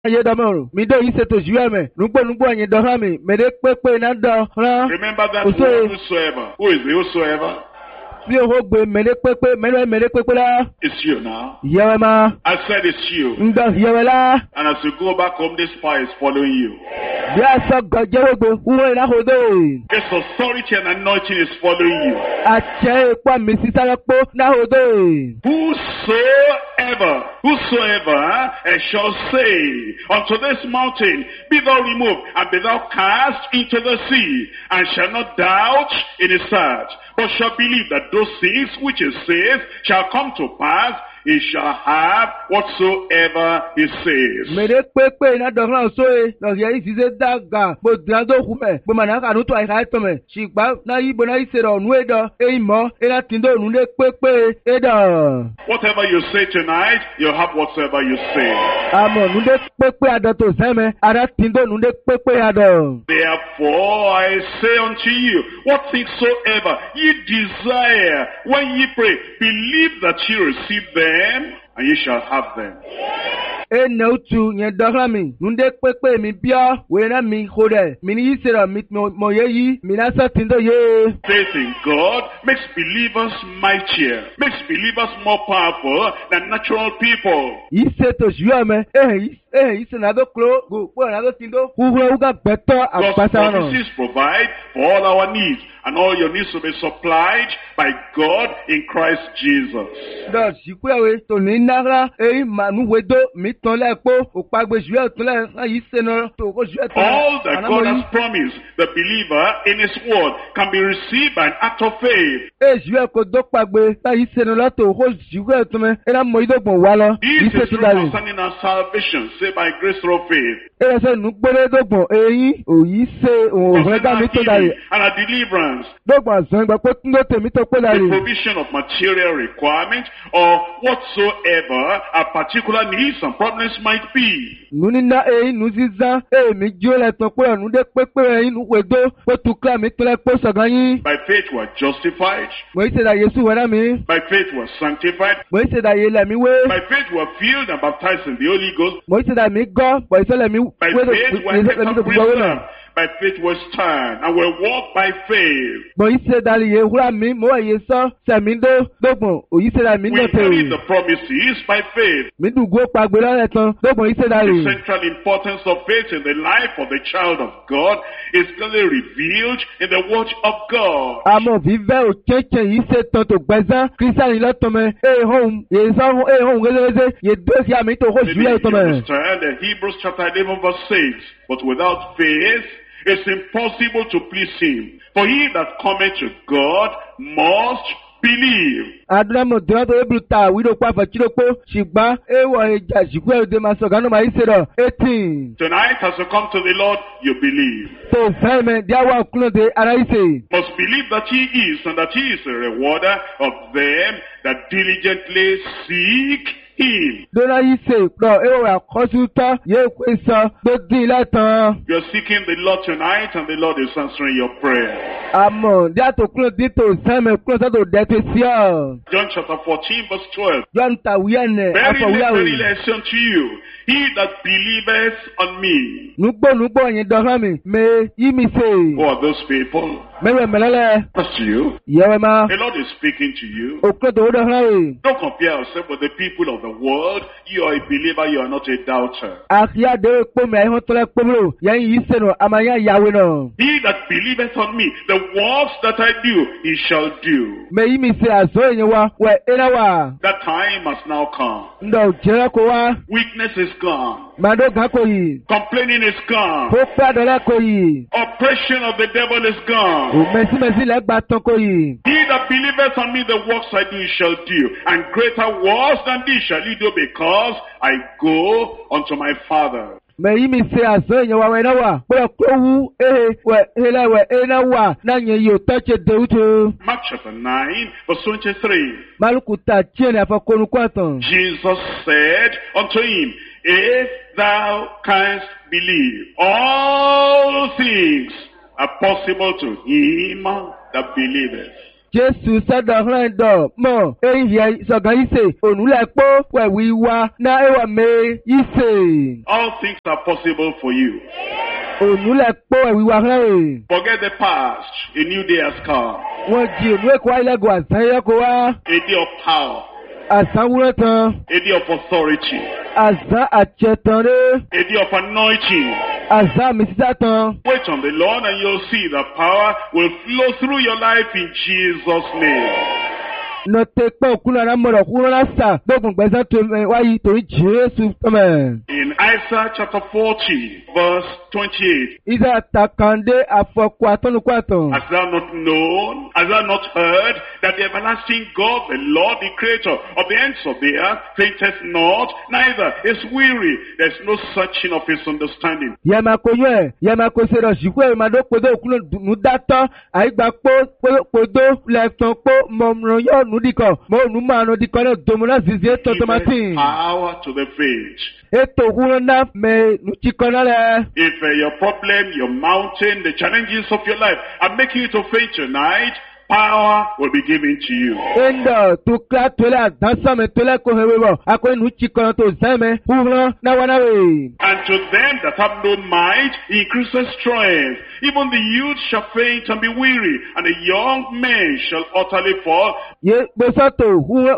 Aye damoro, mi do ise to jueme, nugbo anyi do hami, me de pepe na do ran. Remember that word whosoever. Who is the whosoever? Bí o gbé me de pepe la. It's you now. Yewe ma. I said it's you. Ndo yewe la. And as you go back home, this fire is following you. Bí a so gojewe gbe, uwe na hodo. This authority and anointing is following you. Ache pa mi sisara po na hodo. Whosoever shall say unto this mountain, be thou removed, and be thou cast into the sea, and shall not doubt in his heart, but shall believe that those things which he says shall come to pass, he shall have whatsoever he says. Me de pepe na do ran so e, lo ye isi se daga, bo drando hume, bo manaka nu to ai kai tome. Shigba na ibo na ise ro nu edo, e imo, e na tindo nu de pepe edo. Whatever you say tonight, you have whatsoever you say. Amo nu de pepe ado to seme, ara tindo nu de pepe ado. Therefore I say unto you, what things soever ye desire when ye pray, believe that ye receive them, and ye shall have them. E no tu nye dohlami, nu de pepe mi bia, we na mi hode, mi ni ise ro mi mo ye yi, mi na sa tindo ye. Faith in God makes believers mightier, makes believers more powerful than natural people. Ise to juame, ise na do klo, go na do tindo, uga beto God's apasa no. promises provide for all our needs, and all your needs will be supplied by God in Christ Jesus. Do jikwewe to ni nara, manu wedo mi ton le po, opagbe juwe ton le, ise no to ko juwe ton. All that God has promised the believer in His Word can be received by an act of faith. Juwe ko do pagbe, ise no to ko juwe ton, na mo idogbon wa lo. This Ise is to true dali. concerning our salvation, say by grace through faith. Se nu gbere dogbon eyin, oyi se o Concerning ga mi our to dali. healing and our deliverance, Dogbon zon gba po tun do temi to pe the dali. provision of material requirements, or whatsoever our particular needs and problems might be. Nuni na nu zizan, mi jo le ton pe nu de pepe eyin nu wedo, po tu kla mi to le po sogan yin. By faith we are justified. Mo ise da Yesu wera mi. By faith we are sanctified. Mo ise da ye le mi we. By faith we are filled and baptized in the Holy Ghost. Mo ise da mi go, bo ise le mi By we do faith we are kept a prisoner. By faith we stand and we walk by faith. Mo ise da ye hura mi, mo ye so, se mi do dogbon, o ise da mi We no carry te. the promises by faith. Mi du go pagbe lo tan, dogbon ise da The re. central importance of faith in the life of the child of God is clearly revealed in the Word of God. Amo vive o cheche ise ton to gbezan, Christian lo ton me, ye so geze, ye do si ami to ko Maybe juwe you ton me. understand Hebrews chapter 11 verse 6. But without faith, it's impossible to please Him. For he that cometh to God must believe. Aduna mo dira to ebruta wi do pa fa chiro po, shigba e wo eja jikwe de ma so ganu ma ise ro 18. Tonight as you come to the Lord, you believe. To feme dia wa kuno de ara ise. Must believe that He is, and that He is a rewarder of them that diligently seek Him. Dona ise pro e wo akosuta ye kwe so do din latan. You're seeking the Lord tonight, and the Lord is answering your prayer. Amo dia to kuno di to feme kuno to de te sia. John chapter 14 verse 12. John ta wiene afa Verily, wiawe. I say unto you, he that believeth on me. Nugbo yin do han mi, me yi mi se. Who are those people? Mewe melele. That's you. Yewe ma. The Lord is speaking to you. Okuno to do han we. Don't compare yourself with the people of the world. You are a believer, you are not a doubter. Akia de po me ho to le po lo, yan yi se no amaya yawe no. He that believeth on me, the works that I do, he shall do. Me yi mi se azo yin wa, we ena wa. That time has now come. Ndo jere ko wa, Weakness is gone. mando ga ko yi. Complaining is gone. Po pa do le ko yi. Oppression of the devil is gone. O mesi le gba ton ko yi. He that believeth on me, the works I do, he shall do. And greater works than these shall he do, because I go unto my Father. Me yi mi se azo yin wa we na wa. Po ko wu we hele we ena wa na yin yo touch de uto. Mark chapter 9, verse 23. Maluku ta tiene afa konu kwatan. Jesus said unto him, if thou canst believe, all things are possible to him that believeth. Jésù sọ́dọ̀ hàn dọ̀ mọ̀ eyín yẹ sọ̀gán yìí sè ònúlẹ̀ pọ́ wẹ̀wì wa náà ẹ̀wà mẹ́ yìí sè. All things are possible for you. Ònúlẹ̀ pọ́ wẹ̀wì wa hàn rè. Forget the past. A new day has come. Wọ́n jí ònú èkó ayélujára àṣà yẹ́kọ̀ wá. A day of power. Àṣà wúrọ̀ tán. A day of authority. Àṣà àjẹtàn rẹ̀. A day of anointing. Àṣà mi sísá tán. Wait on the Lord and you'll see the power will flow through your life in Jesus' name. Nọ̀tẹ̀ pẹ́ òkú náà mọ̀rọ̀ kúrò lásà gbógun gbẹ̀sán tó wáyé torí Jésù tọ́mẹ̀. In Isaiah chapter 40, verse 28. Ìdá àtàkàndé àfọ̀kù àtọ́nukú àtàn. Hast thou not known, hast thou not heard, that the everlasting God, the Lord, the creator of the ends of the earth, fainteth not, neither is weary. There is no searching of his understanding. Yẹ̀màkóyún ẹ̀, yẹ̀màkóso rẹ̀ ṣìkú ẹ̀ màdó podó òkú nù dátọ́, àyígbà podó lẹ́tàn pó mọ̀mùrán yóò nù dìkọ̀, mọ̀ nù máa nù dìkọ̀ náà dòmùnà zìzì ètò tòmátì. Power to the faint. Ètò òkúrò náà mẹ́ nù kíkọ́ náà lẹ̀. If your problem, your mountain, the challenges of your life are making you to faint tonight, power will be given to you. Endo tukla tole adansame tole kohewebo ako inu chikono to zeme hurun na wanawe. And to them that have no might, he increases strength. Even the youth shall faint and be weary, and the young men shall utterly fall. Ye bosato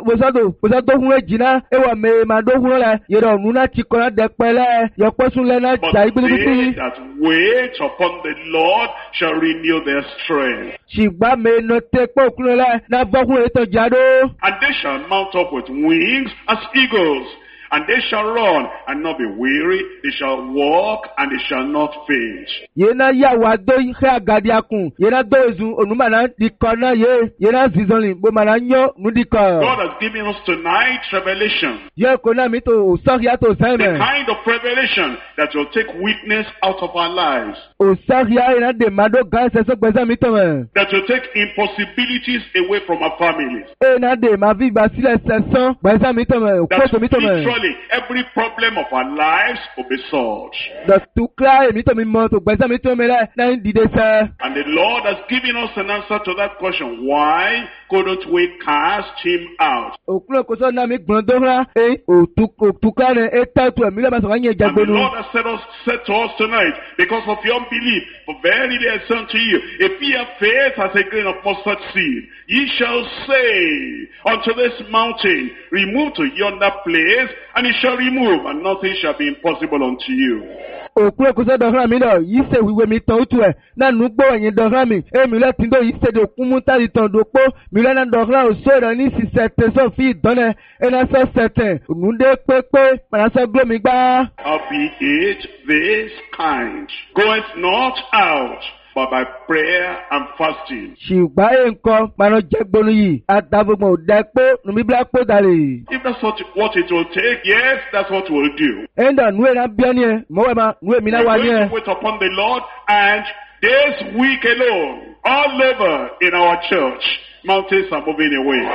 hunwe jina ewa me mando hunle yero nuna chikono dekpele yoposunle na jai But they bilibisi. that wait upon the Lord shall renew their strength. Shigba me no tekpo kunle na bohun eto jado. And they shall mount up with wings as eagles. And they shall run and not be weary. They shall walk and they shall not faint. Yena ya wado ihe agadi akun. Yena do ezun onumana dikona yena zizonli bo mana nyo nudika. God has given us tonight revelation. Ye kona mi to osari ato The seme. kind of revelation that will take weakness out of our lives. Osari ina de mado gan seso gbeza mi to me. That will take impossibilities away from our families. Ina de ma vi ba sile seson gbeza mi to me. That Okoto mi to me. literally every problem of our lives will be solved. The tukla mi to mi mo to gbeza mi to me la na ndide se. And the Lord has given us an answer to that question. Why couldn't we cast him out? Okulo ko so na mi gbon do ra o tukla ne eta to mi la ba so anye And the jagbonu. Lord has said to us tonight, because of your unbelief, for verily I say unto you, if ye have faith as a grain of mustard seed, ye shall say unto this mountain, remove to yonder place, and it shall remove, and nothing shall be impossible unto you. Okulo ko so do ra mi lo yi se wiwe mi tan utu e na nu gbo yin do ra mi emi le tin do yi se do kun mu tari tan do po mi le na do ra o so ra ni si sete so fi done e na so sete nu de pepe para so glo mi gba. Albeit this kind goeth not out, but by prayer and fasting. Ṣùgbọ́n nǹkan máa jẹ́ gbónú yìí àtàbùgbọ̀n ò dẹ́ pé nùmí bí lápò dàlè. If that's what it will take, yes, that's what we'll do. Ẹ̀ńdà nù ẹ̀ náà bí ọ́ ní ẹ̀ mọ́wẹ́ máa nù èmi náà We're wá ní going ẹ̀. to wait upon the Lord, and this week alone, all over in our church, mountains are moving away.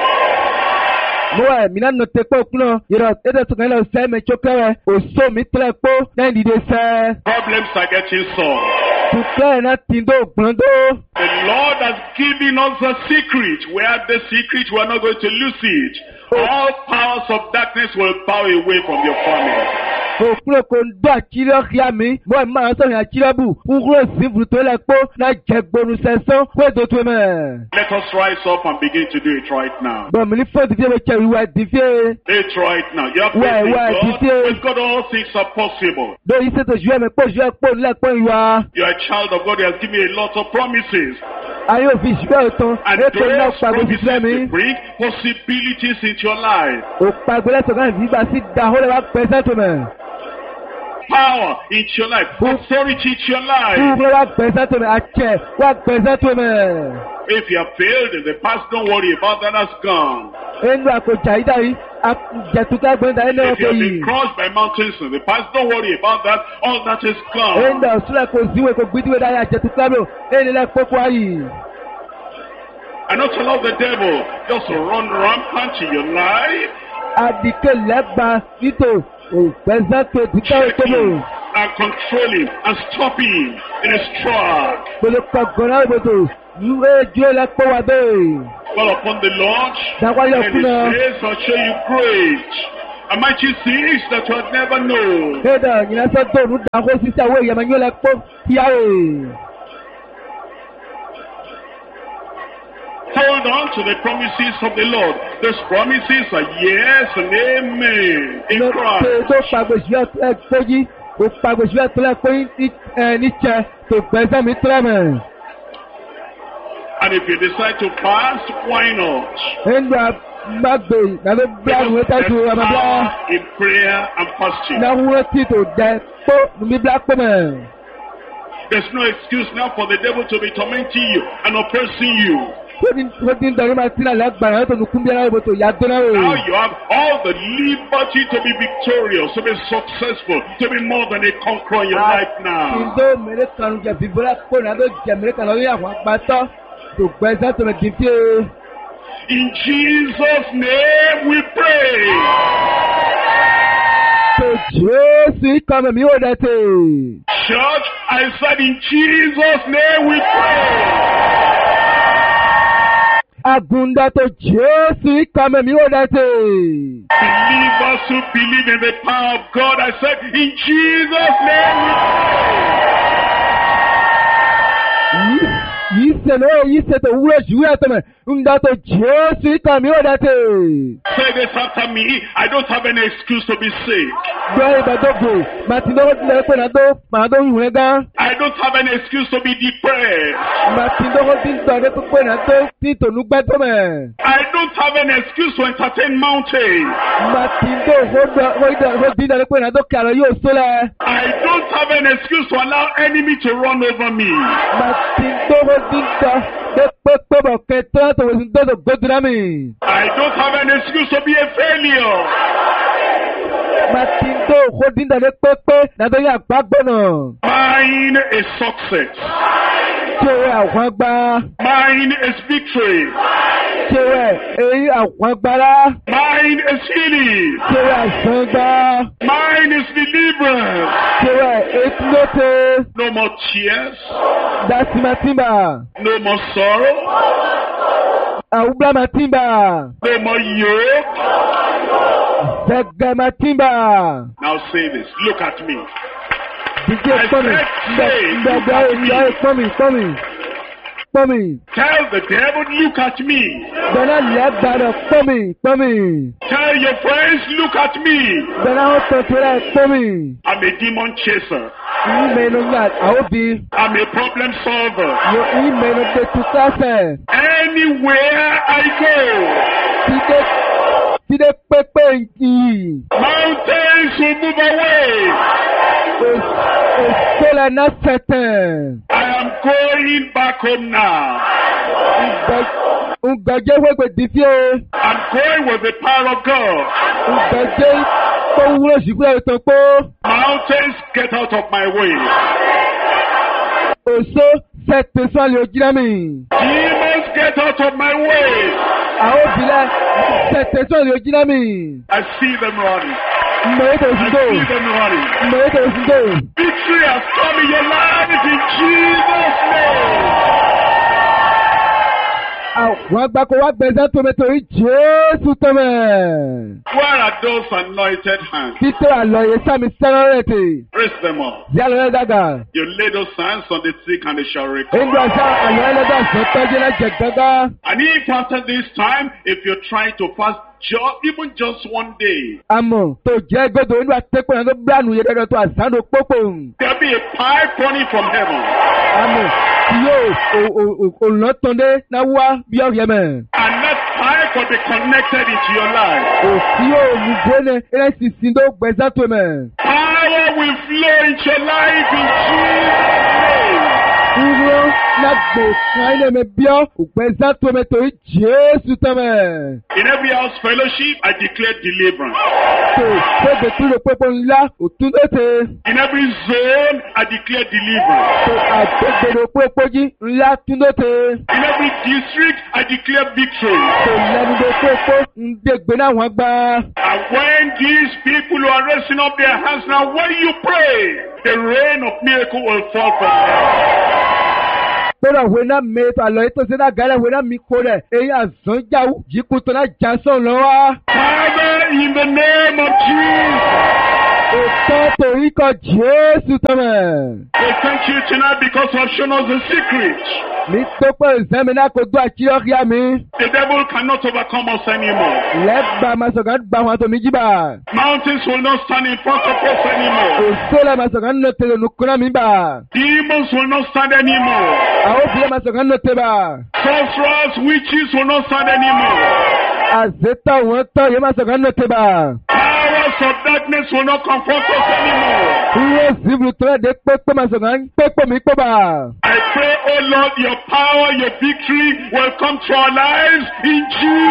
Mọ́wẹ́ mi náà nù tẹ́ pé òkú náà yẹ̀rọ ẹ̀dẹ̀ tó kàn lọ sẹ́ mi tsókè rẹ̀ òṣò mi tẹ́lẹ̀ pé náà dìde sẹ́. Problems are getting solved. Tukẹ́ ẹ̀ náà ti dó gbọ́ndó. The Lord has given us a secret. We have the secret, we are not going to lose it. All powers of darkness will bow away from your family. Òkú náà kò ń dọ́ àkílẹ̀ ọ̀hìá mi mọ́wẹ́ máa sọ̀rọ̀ àkílẹ̀ bù kúrò sí ibùdó lẹ̀ pé náà jẹ́ gbónú sẹ́sán pé ètò tó mẹ́. Let us rise up and begin to do it right now. Bọ̀mí ní fọ́ọ̀tì tí wọ́n kẹ́ ìwà ìdífẹ́. Do it right now. You have Why, faith in God. Tite? With God, all things are possible. Lórí ṣètò ìṣúwẹ́ mi pọ̀ ìṣúwẹ́ pọ̀ nílẹ̀ pọ̀ ìwà. You are a child of God. He has given you a lot of promises. Ayé òfin ìṣúwẹ́ ọ̀tán And ètò náà those pàgọ́ promises ìṣúwẹ́ mi. will bring possibilities into your life. Òpàgọ́ lẹ́tọ̀ kan ìgbà sí dahólẹ̀ wá pẹ́ sẹ́tò mẹ́. Power into your life. Authority into your life. Kúrò wá pẹ́ sẹ́tò mẹ́ àjẹ́ wá pẹ́ sẹ́tò mẹ́. If you have failed in the past, don't worry about that. That's gone. Ẹnu àkójà yìí dárí àjẹtùkà gbọ́ndà ẹni If you ọkọ̀ have yìí. been crossed by mountains in the past, don't worry about that. All that is gone. Ẹnu ọ̀sùnlẹ̀ kò síwèé kò gbídíwèé dárí àjẹtùkà lò ẹni lẹ́ pọ́pọ́ ayì. And not allow the devil just to run rampant in your life. Àdìkẹ́ lẹ́gbàá nítò òpẹ́ sẹ́tò ìdíkà Check òtòmò. him and control him and stop him in his track. Gbọ́dọ̀ pàgọ́ náà gbọ́dọ̀ Yúwé Dieu l'a pọ̀ wá bẹ́ẹ̀. Call upon the Lord, Dáwọ́ yọ and fún ọ. His face will show you great and mighty things that you had never known. Kéde ìyẹnẹsẹ̀ dòrú dàgbò sísè àwọn èèyàn yóò lẹ pọ̀ yáre. Hold on to the promises of the Lord. Those promises are yes and amen in Ló Christ. tó pàgbèsì ẹ̀ péjì, tó pàgbèsì ẹ̀ tó lẹ pé nítsẹ̀ tó gbẹ̀sẹ̀ mi tẹ́lẹ̀ mẹ́. And if you decide to fast, why not? Nígbà gbàgbé nàbẹ́ bí àwọn ẹ̀ta tó There's ọmọ bí power wọ́n. in prayer and fasting. Náà wúrọ̀ tí tó jẹ kó níbi bí wọ́n mẹ́. There's no excuse now for the devil to be tormenting you and oppressing you. Ó ti ń dọ̀rí máa tí náà lágbára tó nùkún bí aláwọ̀ tó yá dọ́nà Now rẹ̀. you have all the liberty to be victorious, to be successful, to be more than a conqueror in your life now. Ìdó mèrè kan jẹ bíbélà kó náà ló jẹ mèrè kan lórí àwọn àgbàtọ́ tó gbẹ̀sẹ̀ tó mẹ́ kì í fi. In Jesus' name we pray. Tó Jésù ìkànnì mi ò dẹ̀ tè. Church, I said in Jesus' name we pray. Agunda tó Jésù ìkànnì mi ò dẹ̀ tè. Believers who believe in the power of God, I said in Jesus' name we pray. Yìí sẹ̀lẹ̀ yìí sẹ̀tẹ̀ wúrọ̀ jùwé àtọ̀mẹ̀ ńdá tó Jésù ìkànnì mi ò dẹ̀ tè. Say this after me. I don't have any excuse to be sick. Gbọ́ ìbàdógò, màtí lọ́wọ́ ti lẹ́yìn pé màá tó yùn ẹ́ gán. I don't have any excuse to be depressed. Màtí lọ́wọ́ ti ń dọ̀rẹ́ pípé náà tó ti tònú gbẹ́ tó mẹ́. I don't have any excuse to entertain mountains. Màtí tó ó dín dọ̀rẹ́ pé náà tó kàrọ̀ yóò sólẹ̀. I don't have an excuse to allow enemy to run over me. Màtí tó ó dín dọ̀ pé bọ̀ kẹtọ́ tó wọ́n ti dọ̀dọ̀ gbẹ́dúrà mi. I don't have an excuse to be a failure. Màtí tó ó dín dọ̀rẹ́ pé náà tó yẹ àgbàgbọ́nà. Mine is success. Ṣé àwọn agbá? Mine is victory. Ṣé èyí àwọn agbára? Mine is healing. Ṣé àìsàn gbá? Mine is deliverance. Ṣé ètò lóte? No more tears. Dasi Matimba. No more sorrow. Àwùgbà Matimba. No more yoke. Zẹ̀gẹ̀ Matimba. Now say this. Look at me. Díje pọ́nmi. Ndàgbà pọ́nmi. Tell the devil, look at me. Bẹ̀rẹ̀ lẹ́ gbàdọ̀ pọ́nmi. Tell your friends, look at me. Bẹ̀rẹ̀ ó tẹ̀sẹ̀ rẹ̀ pọ́nmi. I'm a demon chaser. Ìmẹ̀nu yà àwòbí. I'm a problem solver. Yóò ìmẹ̀nu tètè kásẹ̀. Anywhere I go, Tíde pépé yìí. mountains will move away. Òṣèlè náà sẹ̀tẹ̀. I am going back home now. Ngàjẹ́ wẹ́gbẹ̀ dìfí o. I'm going with the power of God. Ngàjẹ́ tó wúlò síkú ẹ̀ tó pọ̀. Mountains, get out of my way. Òṣó sẹ̀tẹ̀ sọ́ọ̀lì òjìlá mi. Demons, get out of my way. Àwọn òbílẹ̀ sẹ̀tẹ̀ sọ́ọ̀lì òjìlá mi. I see them running. Mọ̀yẹ́tò I òsìndò. see them running. Mọ̀yẹ́tò òsìndò. Victory has come in your life in Jesus' name. Àwọn agbáko wá gbẹ̀sẹ̀ tòmẹ́tò yìí Jésù tọ́mẹ̀. Where are those anointed hands? Títọ́ àlọ́yé sámi sẹ́rọ̀rẹ̀tì. Raise them up. Yálọ̀rẹ́ dàgà. You lay those hands on the sick and they shall recover. Ìgbà sá àlọ́yé lọ́dọ̀ àṣọ tọ́jú lẹ́jẹ̀ gángan. And if after this time, if you're trying to fast even just one day, Àmọ̀ tó jẹ́ gbọ́dọ̀ inú àtẹ́kùn náà tó bílànù yẹ dọ́dọ̀ tó àṣàdó pópò. there'll be a pipe running from heaven. Àmọ̀ tí yóò òlọ́tọ̀ndé náà wá bí ọ̀rẹ́ mẹ́. And that pipe will be connected into your life. Òsì yóò mú gbóné ẹ̀rẹ́ sísìn tó gbẹ̀sẹ̀ tó mẹ́. Power will flow into your life in Jesus' name. Dúró lágbo kan ilé mi bíọ́ ògbẹ́sẹ̀ tó mẹ́ torí Jésù tọ́mẹ̀. In every house fellowship, I declare deliverance. Tó gbẹ́gbẹ́ tó lè pópó ńlá òtún tètè. In every zone, I declare deliverance. Tó àgbègbè pópó jí ńlá tún tètè. In every district, I declare victory. Tó lẹ́nu lè pópó ń dégbé náà wọ́n gbá. And when these people who are raising up their hands now, when you pray, the rain of miracle will fall from heaven. Pera wena me to alo eto se na gala wena mi kore. Eyi azon jawu jikuto na jason lo wa. Father, in the name of Jesus. Oto iko Jesu tome. We thank you tonight because you have shown us the secret. Mi topo zemena ko do akiri ya mi. The devil cannot overcome us anymore. Leba masogan ba wa to mi jiba. Mountains will not stand in front of us anymore. Osola masogan no te no kuna mi ba. Demons will not stand anymore. Awo bile masogan no te ba. Sorcerers, witches will not stand anymore. Azeta won to ye masogan no te ba. Powers of darkness will not confront us anymore. Iye zibru to de pepe masogan pepe mi pe ba. I pray, oh Lord, your power, your victory will come to our lives in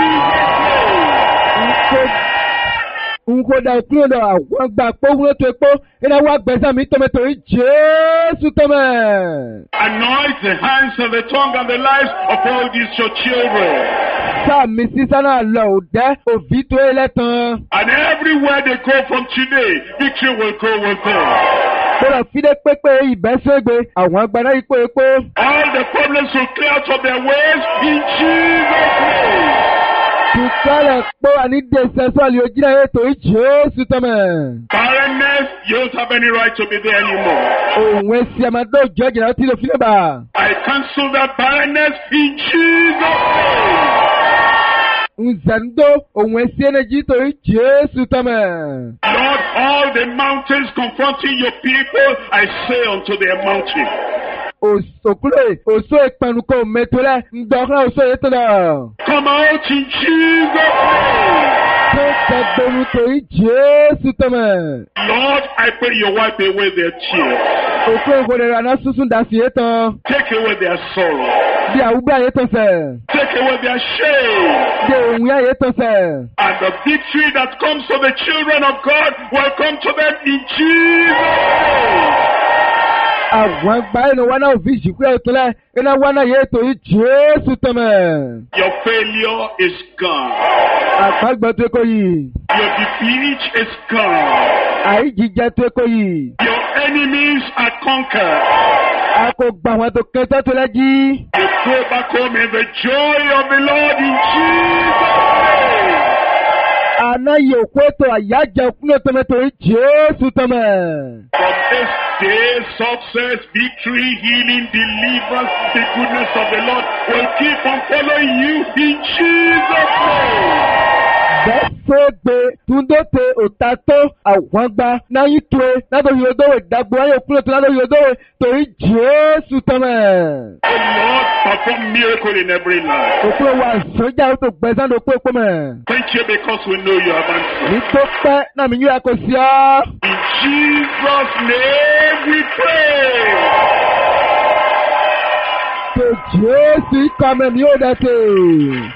Jesus' name. Unko da kúrò lọ àwọn gba pọ́wúrọ́ tó epo iná wá gbẹ̀sán mi tọ́mẹ́tò yìí Jésù tọ́mẹ̀. Anoint the hands and the tongue and the lives of all these your children. Sáàmì sísá náà lọ òdẹ́ òbí tó yẹ lẹ́tàn. And everywhere they go from today, victory will go with them. Bọ́lá fídé pépé ìbẹ́sẹ̀gbé àwọn agbára ipò epo. All the problems will clear out of their ways in Jesus' name. Tukale po ani dese so ali ojina eto Jesu tome. Barrenness, you don't have any right to be there anymore. Ohun esi amado judge na ti lo file ba. I cancel that barrenness in Jesus' name. Nzando ohun esi energy to Jesu tome. Lord, all the mountains confronting your people, I say unto their mountain. Osokule, oso ekpanuko metole, ndokla oso etona. Come out in Jesus' name. Jesu tome. Lord, I pray you wipe away their tears. Oko igodera na susun dasi etan. Take away their sorrow. Di awuba etan se. Take away their shame. Di ohun ya etan se. And the victory that comes to the children of God will come to them in Jesus' name. Àwọn gba ẹnu wa náà fi ìsìnkú ẹ̀ tó lẹ̀ iná wa náà yẹ ètò yìí Jésù tẹ̀mẹ̀. Your failure is gone. Àgbàgbọ́ tó kọ yìí. Your defeat is gone. Àìjíjẹ tó kọ yìí. Your enemies are conquered. A kò gbà wọn tó kẹta tó lẹ́jí. You go back home in the joy of the Lord in Jesus' name. Àná yóò kó ètò àyájẹ kúnlẹ̀ tẹ̀mẹ̀tò yìí Jésù tẹ̀mẹ̀. From this day, success, victory, healing, deliverance, the goodness of the Lord will keep on following you in Jesus' name. Bẹ́sẹ̀gbẹ̀ túndóte òtátó àwọn gba náà yí tu e látọ̀ yòdòwè dàgbò ayé kúnlẹ̀ tó látọ̀ yòdòwè torí Jésù tẹ̀mẹ̀. Oh Lord, perform miracle in every life. Òkúrò wa sọ́jà ó tó gbẹ̀sán ló pé pé mẹ́. Thank you because we know you have answered. Ní tó pẹ́ náà mi yóò kó sí ọ́. In Jesus' name we pray. To Jésù ikọ̀ mẹ́mi ó dẹ̀tẹ̀.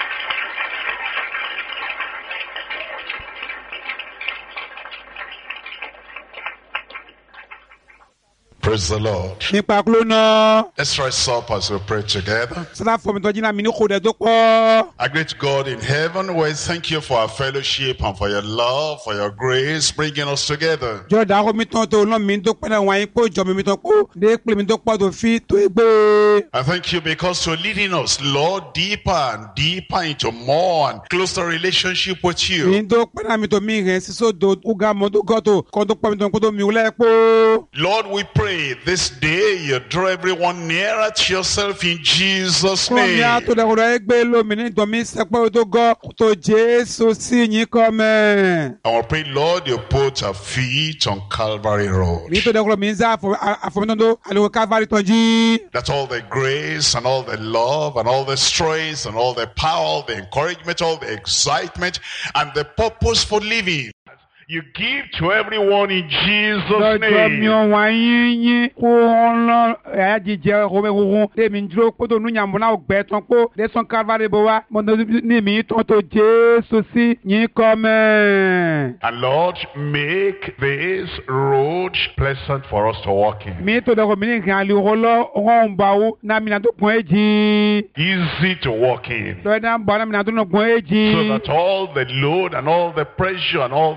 Praise the Lord. Nípa kúló náà. Let's rise up as we pray together. Sọlá fọmi tọ́jú náà mi ní kò dẹ̀ tó pọ̀. Our great God in heaven, we thank you for our fellowship and for your love, for your grace, bringing us together. Jọ̀ọ́ dàgbọ́ mi tán tó lọ́ mi tó pẹ́ náà wáyé kó jọ mi tó kó dé pèlè mi tó pọ̀ tó fi tó gbé. I thank you because you're leading us, Lord, deeper and deeper into more and closer relationship with you. Mi tó pẹ́ náà mi tó mi rẹ̀ sísọ do kúgà mọ́ tó gọ́ tó kọ́ tó pọ̀ mi tó kó tó mi wúlẹ̀ pọ̀. Lord, we pray this day you draw everyone nearer to yourself in Jesus' Kọ́ mi á name. tó dẹ̀kọ̀dọ̀ ẹgbẹ́ lómi ní ìtọ́ mi sẹ́pẹ́ tó gọ́ tó Jésù sí yín kọ́ mẹ́. And we pray, Lord, you put our feet on Calvary Road. Mi tó dẹ̀kọ̀dọ̀ mi ń sá àfọ̀mọ́tò tó àlùkò Calvary tó jí. That all the grace and all the love and all the strength and all the power, the encouragement, all the excitement and the purpose for living you give to everyone in Jesus' Lọ́jọ́ mi name. ò wá yín kó wọn lọ ẹ̀yà jíjẹ ọ̀hún ẹ̀hún lèmi dúró kó tó núyàn múná ọ̀gbẹ́ tán kó lẹ́sàn Calvary bó wá mo ní mi tán tó Jésù sí yín kọ́ mẹ́. And Lord, make this road pleasant for us to walk in. Mi tó dọ̀kọ̀ mi ní ìhìn àlè ọ̀hún ọ̀hún báwo náà mi náà tó gbọ́n èjì. Easy to walk in. Lọ́dọ̀ náà bọ̀ náà mi náà tó gbọ́n èjì. So that all the load and all the pressure and all the time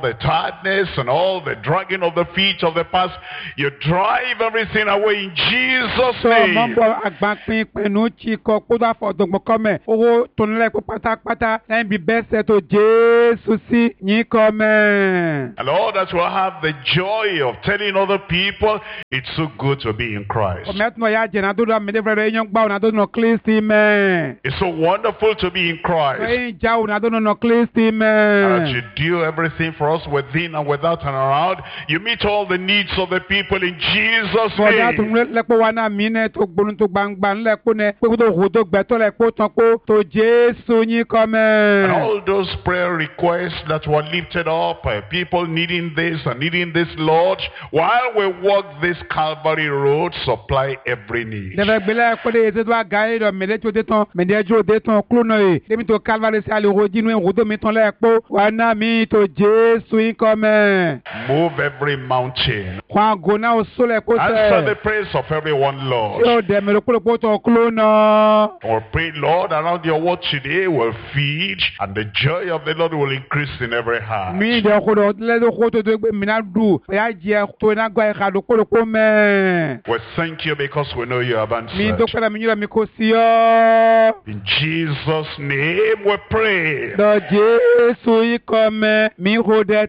sadness and all the dragging of the feet of the past. You drive everything away in Jesus' So name. mambo agbapin pẹ̀lú chikọ kódà fọ̀dọ̀gbọ̀n kọ́mẹ̀ owó tónilẹ̀ kó pátápátá lẹ́yìn bí bẹ́ẹ̀ sẹ́ tó Jésù sí yín kọ́mẹ̀. And all that will have the joy of telling other people, it's so good to be in Christ. Ọ̀mẹ́tùnú ọ̀yá jẹ̀ náà tó dọ̀ mẹ́lẹ́ fẹ́rẹ́ yẹn gbà ọ̀nà tó nà Kristi mẹ́. It's so wonderful to be in Christ. Ẹ̀yin já ọ̀nà tó nà Kristi And mẹ́. you do everything for us within and without and around. You meet all the needs of the people in Jesus' Bọ̀dá tó name. lẹ́pọ̀ wa náà mí nẹ́ tó gbónú tó gbangba ńlẹ́pọ̀ nẹ́ pé kó tó hù tó gbẹ́tọ́ lẹ́pọ̀ tán kó tó Jésù yín kọ́mẹ̀. And all those prayer requests that were lifted up, people needing this and needing this, Lord, while we walk this Calvary road, supply every need. Dẹ̀fẹ̀ gbélé kó de ètò àgá yìí lọ mẹ́lẹ́ tó dé tán mẹ́lẹ́jọ́ dé tán kúrò náà yìí débi tó Calvary sí àlèkò jínú ìhùn tó mi tán lẹ́pọ̀ wà náà mi tó Jésù yín kọ́mẹ̀. Move every mountain. Kwan àgò náà ó sólẹ̀ kó Answer tẹ̀. the prayers of everyone, Lord. Yóò dẹ̀ mẹ́lẹ́ kúrò tó kúrò náà. Or pray, Lord, around your word today will feed, and the joy of the Lord will increase in every heart. Mi dẹ̀ kó dọ̀ lẹ́dọ̀ kó tó tó gbé mi náà dùn bẹ́ẹ̀ jẹ́ tó iná gbọ́ ẹ̀ka ló kó mẹ́. We thank you because we know you have Mi tó answered. pẹ́lá mi yúra mi kó sí ọ́. In Jesus' name we pray. Lọ Jésù yìí kọ́ mẹ́ mi kó dẹ̀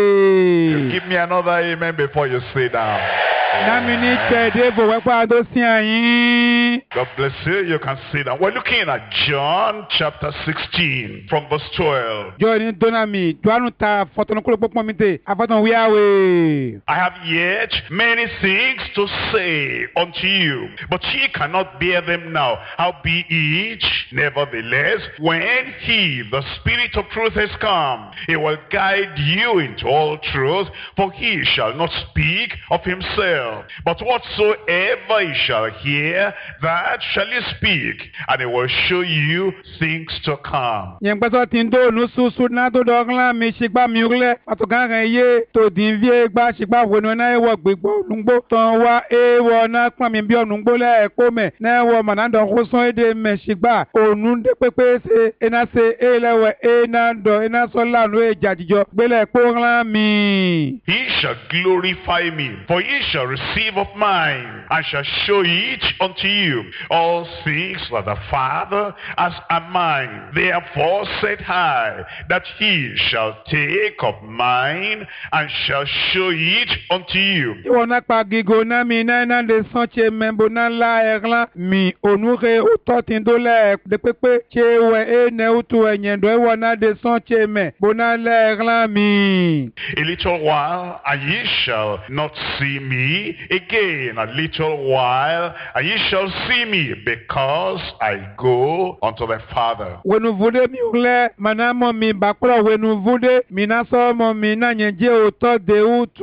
tè. Give me another amen before you sit down. Nami ní tẹ̀dé bò wẹ́pẹ́ àdó sí àyín. God bless you. You can sit down. We're looking at John chapter 16 from verse 12. Jọ́ ní Dónàmì, Dùánù ta fọ̀tọ̀nukúrò pọ́pọ́ mi tè, àfọ̀tàn wíyáwé. I have yet many things to say unto you, but ye cannot bear them now. Howbeit, nevertheless, when he, the Spirit of truth, is come, he will guide you into all truth, for he shall not speak of himself, but whatsoever he shall hear, that shall he speak, and he will show you things to come. Yẹn gbẹ́sọ̀ tí ń dóònù ṣuṣu náà tó dọ́glan mi ṣìgbà mi rẹ̀, àtọ̀gángan yé tó dín vie gbà ṣìgbà wọnú náà ẹ̀wọ̀ gbígbó ònùgbò tán wá ẹ̀wọ̀ náà pọ̀n mi bí ònùgbò lẹ́ẹ̀kọ́ mẹ́ náà ẹ̀wọ̀ mànàdọ̀ kó sán èdè mẹ́ ṣìgbà ònù dé pépé ṣe ẹ̀nà ṣe ẹ̀lẹ́wẹ̀ ẹ̀nà dọ̀ ẹ̀nà sọ́lá nù ẹ̀jà jíjọ gbélé kó rán mi. He shall glorify me, for he shall receive of mine, and shall show it unto you. All things that the Father has are mine. Therefore said I, that he shall take of mine, and shall show it unto you. Ìwọ náà pa gígò náà mi náà náà lè sàn ṣe mẹ́bù náà lá ẹ̀rán mi ònúre òtọ́ tí ń dólẹ̀ dé pépé ṣe wẹ̀ ẹ̀nẹ́ òtù ẹ̀yẹ̀dọ̀ ìwọ náà lè sàn ṣe mẹ́ bù náà lá ẹ̀rán mi. A little while, and ye shall not see me again. A little while, and ye shall see me, because I go unto the Father. Wenu vude mi ule manamo mi bakura wenu vude minaso mo mina nyeje òtọ́ de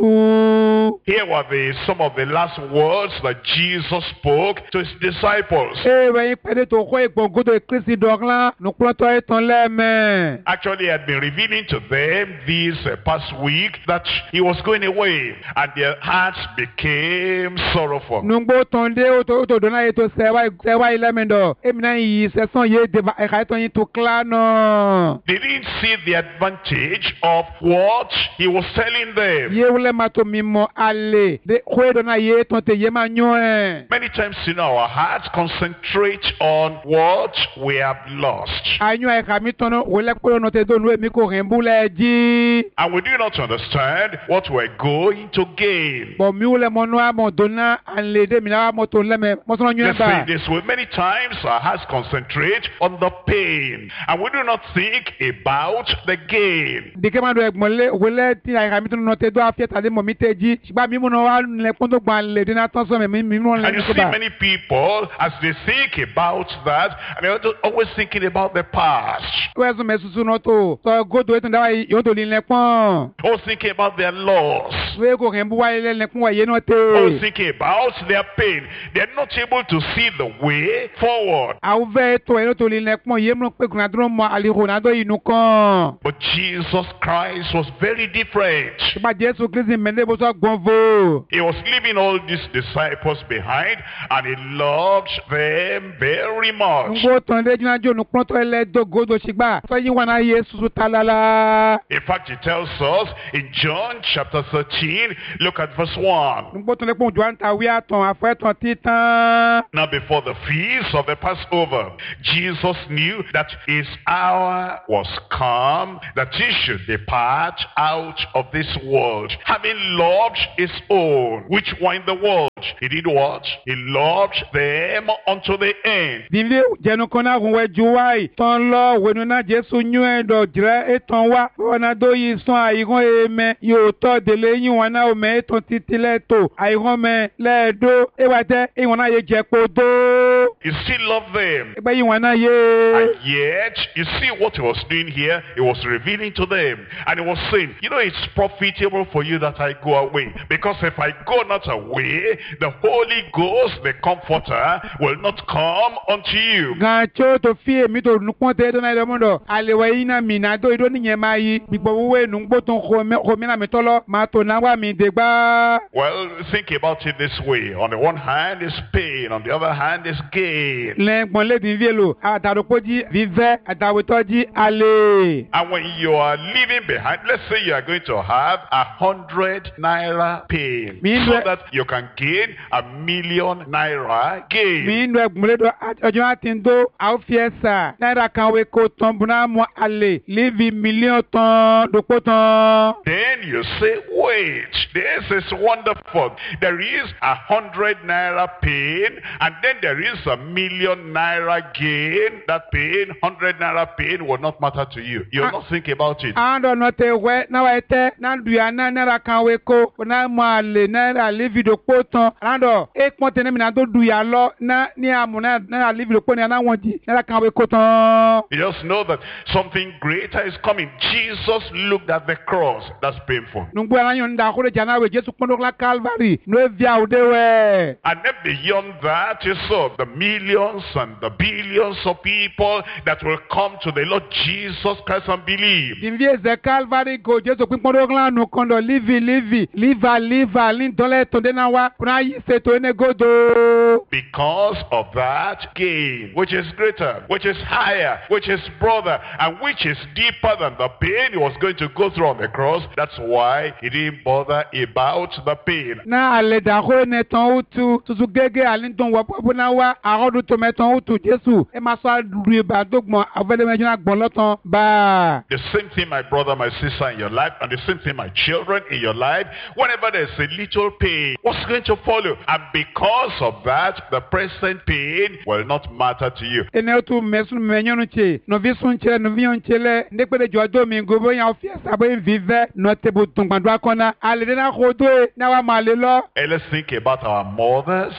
utu. Here were some of the last words that Jesus spoke to his disciples. Ewe ipede to ko ipogodo Kristi dogla nukloto eton leme. Actually, he had been revealing to them this past week that he was going away, and their hearts became sorrowful. Nungbo tonde oto dona eto sewa ilemendo. Emina yi seson ye deba ekaito yin to klano. They didn't see the advantage of what he was telling them. Ye ule mato mimo ale. De kwe dona ye tonte ye manyoe. Many times, our hearts concentrate on what we have lost. Anyo ekamitono wele kwe no te donu emiko rembule ji. And we do not understand what we're going to gain. Bon mi ule mono amo dona anlede mina moto leme motono Let's say nyeba. this way. Many times our hearts concentrate on the pain, and we do not think about the gain. Dike mando egmole wele ti ekamitono no te do afieta de mo miteji. Shiba mi mono wa le kondo gban le dina tonso me mi mono And le you see koba. many people, as they think about that, and they're always thinking about the past. Wezo mesusu no to. So godo eton dawa yodo li le pon. Always thinking about their loss. We ko rembu wa ile le pon wa ye no te. Always thinking about their pain. They're not able to see the way forward. Auve to eno to linekmo yemno pe gunadro mo ali ronado inukan. But Jesus Christ was very different. Ba Jesu Kristi mende bo so gbonvo. He was leaving all these disciples behind, and he loved them very much. Ngo ton de juna jo nu pronto ele dogo do sigba. So yi wana Yesu talala. In fact, he tells us in John chapter 13, look at verse 1. Ngo ton le pon Joan ta wi aton afeton titan. Now before the feast of the Passover, Jesus knew that his hour was come, that he should depart out of this world, having loved his own, which were in the world. He did what? He loved them unto the end. Dinle jenu kona runwe juwai ton lo wenu na Jesu nyu endo jre eton wa ona do yi son airon eme yo to dele yin wana o me eton titile to airon me le do e wate e wana ye je podo. You still love them. E ba yin wana ye. And yet, you see what he was doing here? He was revealing to them. And he was saying, you know, it's profitable for you that I go away. Because if I go not away, the Holy Ghost, the Comforter, will not come unto you. Gancho to fie mi to nukonte do na ile mondo. Alewa ina mi na do ido ni nyema yi. Bigbo we nungbo ton khome na metolo ma to na wa mi degba. Well, think about it this way. On the one hand is pain, on the other hand is gain. Lengbon le din vielo, ataropoji vive, atawetoji ale. And when you are leaving behind, let's say you are going to have 100 naira pain, so that you can gain 1,000,000 naira gain. Mi ndo egmuledo ojo atindo aufiesa naira kan we ko ton buna mo ale levi million ton dopo ton. Then you say, wait, this is wonderful. There is 100 naira pain, and then there is 1,000,000 naira gain. That pain, 100 naira pain, will not matter to you. You'll not think about it. Ando no te we na wa ete na duya na naira kan we ko na mo ale naira levi dopo ton. Ando e pon tene mi na do duya lo na ni amuna naira levi dopo ni na won ji naira kan we ko ton. You just know that something greater is coming. Jesus looked at the cross. That's painful. Nungbo na yon da ko le jana we Jesu pon la Calvary no via udewe. And then beyond that, you saw the millions and the billions of people that will come to the Lord Jesus Christ and believe. Invie ze Calvary go Jesu pon la no kondo live lin dole to de na wa kuna yi se to ene godo. Because of that gain, which is greater, which is higher, which is broader, and which is deeper than the pain he was going to go through on the cross. That's why he didn't bother about the pain. Na ale da ko ne ton utu tutu gege alin ton wa popo na wa arodu to meton utu Jesu e ma so ru ba dogbon avele mejo na gbon lotan ba. The same thing, my brother, my sister, in your life, and the same thing, my children, in your life. Whenever there's a little pain, what's going to follow? And because of that, the present pain will not matter to you. Ene tu mesun menyonu che no visun che no vion chele ndekpe de jodo mi gobo yan fiesta bo vive no tebu tungbandu akona ale de na khodo na wa male lo. And let's think about our mothers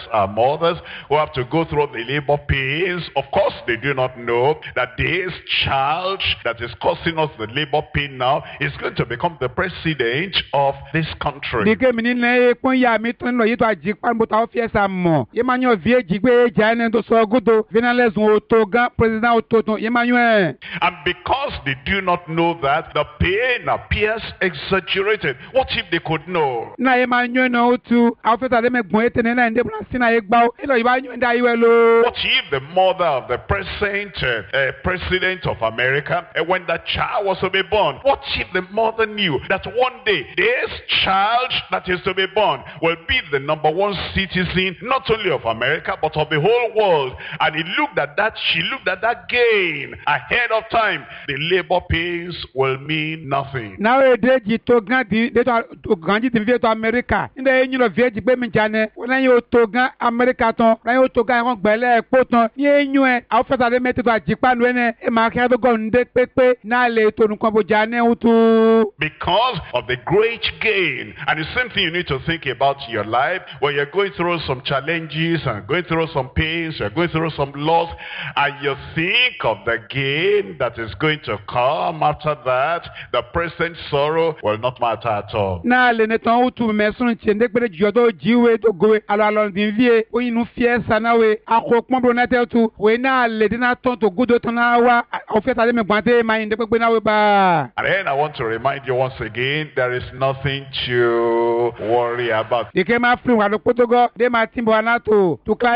who have to go through the labor pains. Of course, they do not know that this child that is causing us the labor pain now is going to become the president of this country. Dike mi ni le pon ya mi ton lo yito ajipa mo ta fiesta mo. Ye ma yan vie jigbe jane to so godo vinales oto gan president oto ye ma yan. And because they do not know that, the pain appears exaggerated. What if they could know? Na ye ma yan no tu afeta de me gbon etene na nde bra sina ye gba o ilo iba yan da iwe lo. What if the mother of the present president of America, when that child was to be born, what if the mother knew that one day this child that is to be born will be the #1 citizen not only of America but of the whole world, and she looked at that gain ahead of time, the labor pains will mean nothing. Now a day to grandi to grandi to America in the union of veg be jane when you to gan America ton na you to gan gbele poton ye nyu after the method to Japan when e ma ka go nde pepe na le to nkan bo jane utu. Because of the great gain. And the same thing you need to think about your life when you're going through some challenges and going through some pains, you're going through some loss, and you think of the gain that is going to come after that, the present sorrow will not matter at all. Na le neton utu mesun chende pere jodo jiwe to gowe alo din vie o inu fiesa na we akopon bro na tetu we na le dina ton to godo ton na wa o fe tale me gbante ma inde pe na we ba. And then I want to remind you once again, there is nothing to worry about. Ike ma flu wa lo potogo de ma timbo anato to kla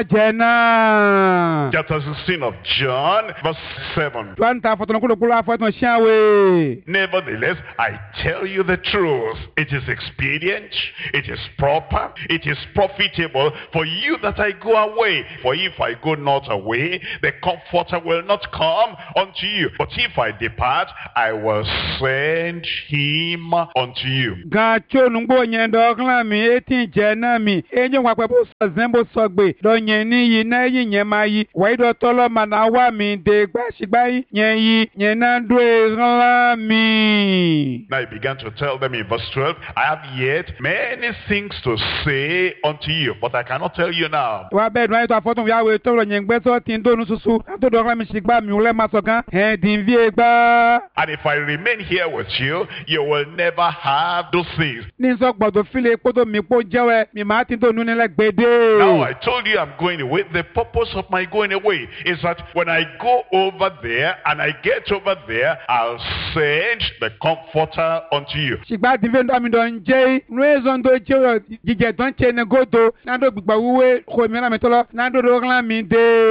jena. Chapter 16 of John, verse 7. Twanta fotono kulo kulo afoton sia we. Nevertheless, I tell you the truth. It is expedient, it is proper, it is profitable for you that I go away. For if I go not away, the Comforter will not come unto you. But if I depart, I will send him unto you. Gacho nungbo nyendo klami etin jena mi. Enyo wa pe bo so zembo sogbe. Do yen ni yi na yi yen ma yi. Wa do tolo mana wa mi de gba sigba yi. Yen yi yen na do ran mi. Now he began to tell them in verse 12, I have yet many things to say unto you, but I cannot tell you now. Wa be do to afotun ya we tolo yen gbe so tin do nu susu. To do ran mi sigba mi ule ma so kan. Din vie gba. And if I remain here with you, you will never have those things. Ni so gbodo file podo mi po jewe mi ma tin do nu ni le gbede. Now I told you I'm going away. The purpose of my going away is that when I go over there and I get over there, I'll send the Comforter unto you. Sigba din ve ndo mi don je reason do je jije don che ne godo na do gbigba wuwe ko mi na me tolo na do do ran mi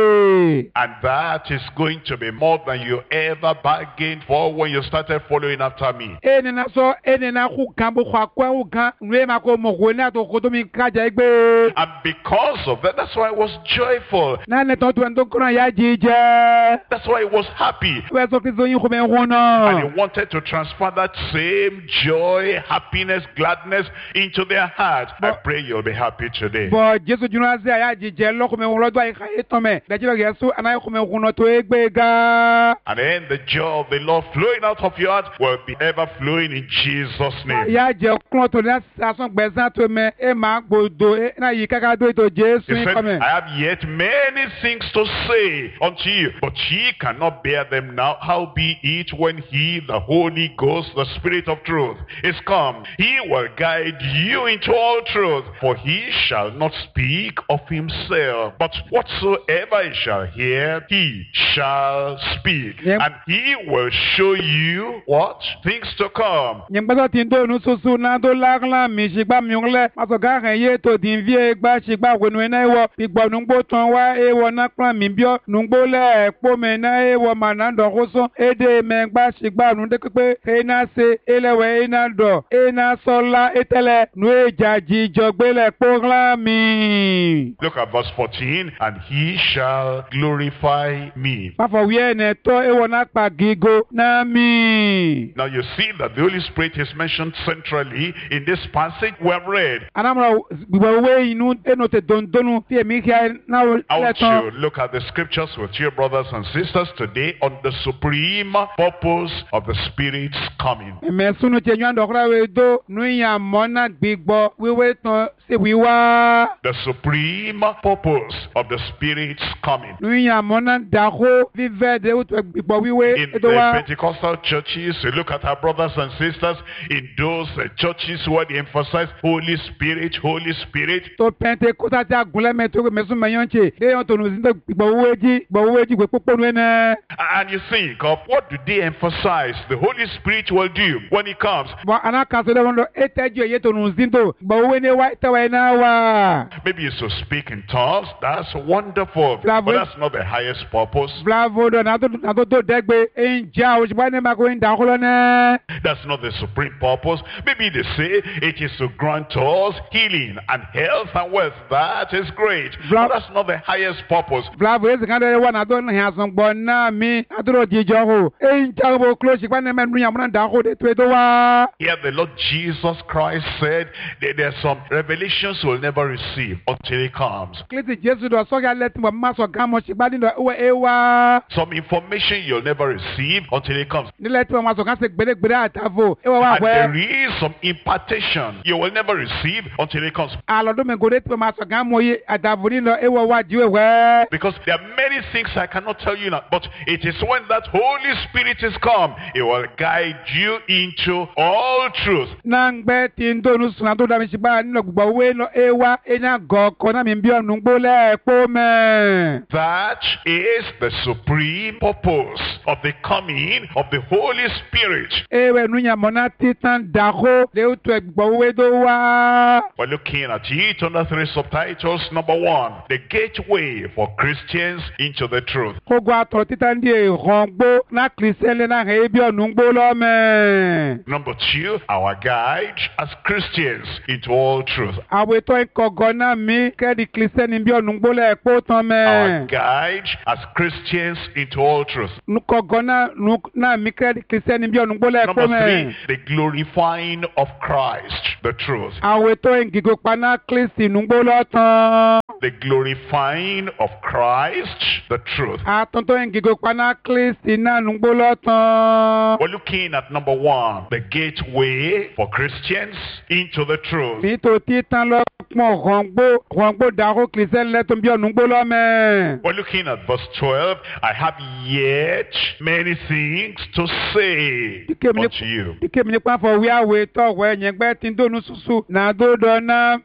de. And that is going to be more than you ever bargained for when you started following after me. Eni na so eni na ku kan bo kwa kwa u kan nwe ma ko mo ko na to ko to mi kaja igbe. And because of that, that's why I was joyful. Na le to ndo kran ya jije. That's why I was happy. We so kizo yin ko me wona. And he wanted to transfer that same joy, happiness, gladness into their heart. I pray you'll be happy today. Bo Jesu juna ze ya jije lo ko me won lodo ai kai to me. Da jiro Yesu ana ko me wona to egbe ga. And then the joy of the Lord flowing out of your heart will be ever flowing in Jesus' name. Ya je klon to na sason gbezan to me e ma gbodo na yi kaka do to Jesu He said, ko me. I have yet many things to say unto you, but ye cannot bear them now. How be it when he, the Holy Ghost, the Spirit of truth, is come? He will guide you into all truth, for he shall not speak of himself, but whatsoever he shall hear, he shall speak. Yep. And he will show you what? Things to come. Nyembaza tindo nu susu na do lagla mi sigba mi unle maso ga kan ye to din vie gba sigba wenu na ewo igbo nungbo ton wa ewo na plan mi bio nungbo le po me na ewo manando koso ede me gba sigba nu de pepe e na se elewe e na do e na sola etele nu ejaji jogbele pogla mi. Look at verse 14. And he shall glorify me. Papa wie ne to ewo na pa gigo na mi. Now you see that the Holy Spirit is mentioned centrally in this passage we have read. Anamra gbo we inu enote dondonu ti emi kia na I want leton. you to look at the scriptures with your brothers and sisters today on the supreme purpose of the Spirit's coming. Mesunu che nyan dokra we do nu ya mona gbigbo wewe ton se wiwa. The supreme purpose of the Spirit's coming. Nu ya mona daho vive de ut gbigbo wiwe In the edowa. Pentecostal churches, you look at our brothers and sisters in those churches where they emphasize Holy Spirit, Holy Spirit. To Pentecost ta gule me to mesu mayonche. De yon to nu zindo gbigbo weji gbe popo nu ene. And you think of what do they emphasize the Holy Spirit will do when he comes. Bo anaka so de wondo eteju ye to nu zindo gbigbo we ne wa tawa na wa. Maybe it's to speak in tongues. That's wonderful. Bravo. But that's not the highest purpose. Bravo do na do degbe enja o jba ne ma ko nda ko lo ne. That's not the supreme purpose. Maybe they say it is to grant us healing and health and wealth. That is great. But that's not the highest purpose. Bravo ese kan de wa na do na hasan gbo na mi aduro dijo ho enja bo close jba ne ma nu ya mo na da ko de to do wa. Here the Lord Jesus Christ said that there are some revelations we'll never receive until he comes. Kleti Jesu do so ga let mo ma so ga mo jba ni do ewa. Some information you'll never receive until he comes. Ni let mo ma so kan se gbere atavo ewa wa And we. there is some impartation you will never receive until he comes. Alodo me go de mo ma so ga mo ye adavuni lo ewo wajiwe we. Because there are many things I cannot tell you now, but it is when that Holy Spirit is come, it will guide you into all truth. Nangbe tindo nusuna to dami shiba nilo gba we lo ewa enya goko na mi bio nungbo le po me. That is the supreme purpose of the coming of the Holy Spirit. Ewe nunya mona titan daho le utu gba we do wa. We're looking at it under 3 subtitles. Number 1, the gateway for Christians into the truth. Kogwa to titan di rongbo na Christian na he bio nungbo lo me. Number 2, our guide as Christians into all truth. Awe to kogona mi ke di Christian bio nungbo le po ton me. Our guide as Christians into all truth. Kogona na mi ke di Christian bio nungbo le po Number me. 3, the glorifying of Christ, the truth. Awe to ngigo pana Christi nungbo lo ton. The glorifying of Christ, the truth. Atonto ngigo pana Christi na nungbo lo ton. We're looking at number 1, the gateway for Christians into the truth. Mi to titan lo mo rongbo daho Christian le ton bio nungbo lo me. We're looking at verse 12. I have yet many things to say unto you. Ike mi pa for we awe to we nyegbe tindo nususu na do do na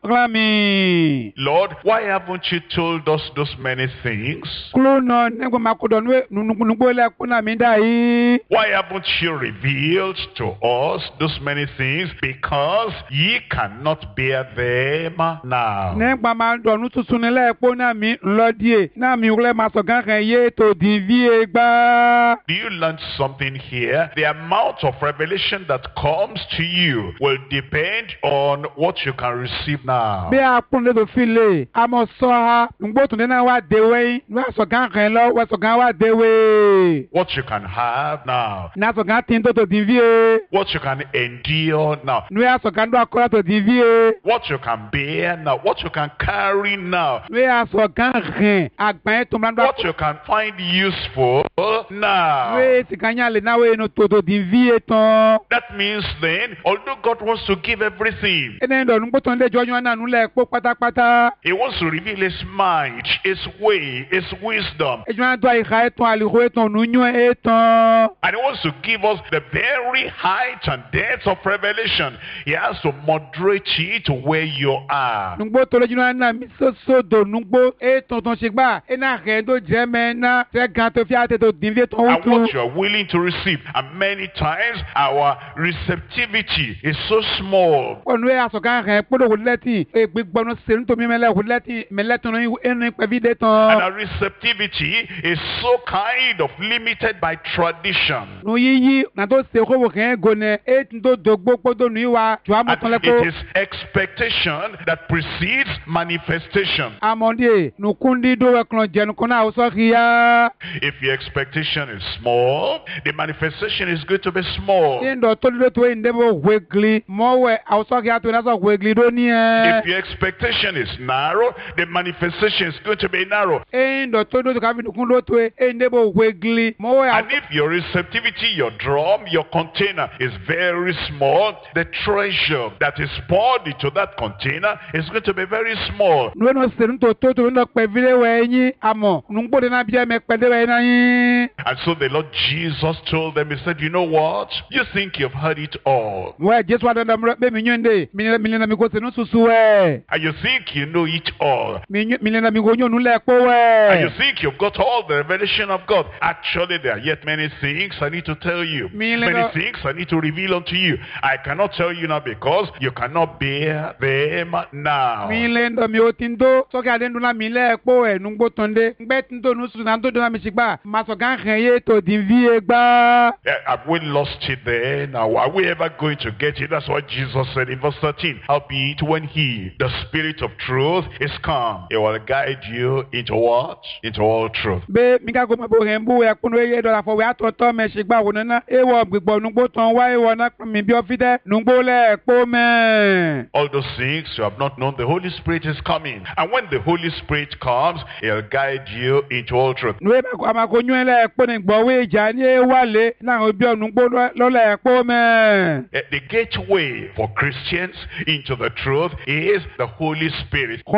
rami. Lord, why haven't you told us those many things? Klo no nego makodo nungbo le kuna mi dai. Why haven't you revealed to us those many things? Because ye cannot bear them now. Negba ma do nususu ni le po na mi nlo die na mi ule masogan kan ye to divie gba. Do you learn something here? The amount of revelation that comes to you will depend on what you can receive now. Be a pon le do file amo so ha ngbo tun na wa dewe na so gan kan lo wa so gan wa dewe. What you can have now. Na so gan tin to divie. What you can endure now. Nu ya so gan do akora to divie. What you can bear now. What you can carry now. Nu ya so gan rin agban to mlan do. What you can find useful now. We ti kanya le na we no to divie ton. That means then, although God wants to give everything, Ene do ngbo ton le jojo na nu le po patapata. He wants to reveal His mind, His way, His wisdom. Ejo do ai khai ton ali ho ton nu nyu eton. And He wants to give us the very height and depth of revelation. He has to moderate it to where you are. Nungbo to le juna na mi so do nungbo eton ton se gba. Ena re do je me na te gan to fi ate to divie ton And utu. what you are willing to receive. And many times our receptivity is so small. Onu e aso kan re podo leti e gbigbo no se nto mi mele leti meleton no enu pe vide And ton. our receptivity is so kind of limited by tradition. No yiyi na to se ko wo kan go ne e to dogbo podo nu wa jo And amoton le it ko. is expectation that precedes manifestation. Amonde nu kundi do we klon je nu kona o so kia. If your expectation is small, the manifestation is going to be small. Ndo to le to inde bo wegli mo we o so kia to na so wegli do ni If e. your expectation is narrow, the manifestation is going to be narrow. Ndo to do ka mi kun do to inde bo wegli mo we. And if your receptivity, your drum, your container is very small, the treasure that is poured into that container is going to be very small. No no se nto to no pe vile we yin amo nungbo de na bia me pe de we na yin. And so the Lord Jesus told them, He said, you know what? You think you've heard it all. We just wa da be mi nyende mi na mi ko se no susu we. And you think you know it all. Mi na mi go nyonu le po And you we. think you've got all the revelation of God. Actually, there are yet many things I need to tell you. Many things I need to reveal unto you. I cannot tell you now because you cannot bear them now. Mi le ndo mi o tindo so ka de ndu na mi le po e nungbo tonde ngbe tindo nu su na ndo do na mi sigba ma so gan ren ye to di vie gba. Have we lost it there? Now, are we ever going to get it? That's what Jesus said in verse 13. Howbeit, when He, the Spirit of truth, is come, He will guide you into what? Into all truth. Be mi ka go ma bo ren bu e kunu ye do la fo we atoto me sigba wo na e wo gbigbo nungbo ton wa e wo na mi bi o fi de nungbo le po me. All those things you have not known, the Holy Spirit is coming. And when the Holy Spirit comes, He'll guide you into all truth. No e ba ko ama ko nyu le po ni gbo we ja ni e wale na o bi onungbo lo le po me. The gateway for Christians into the truth is the Holy Spirit. Kongbo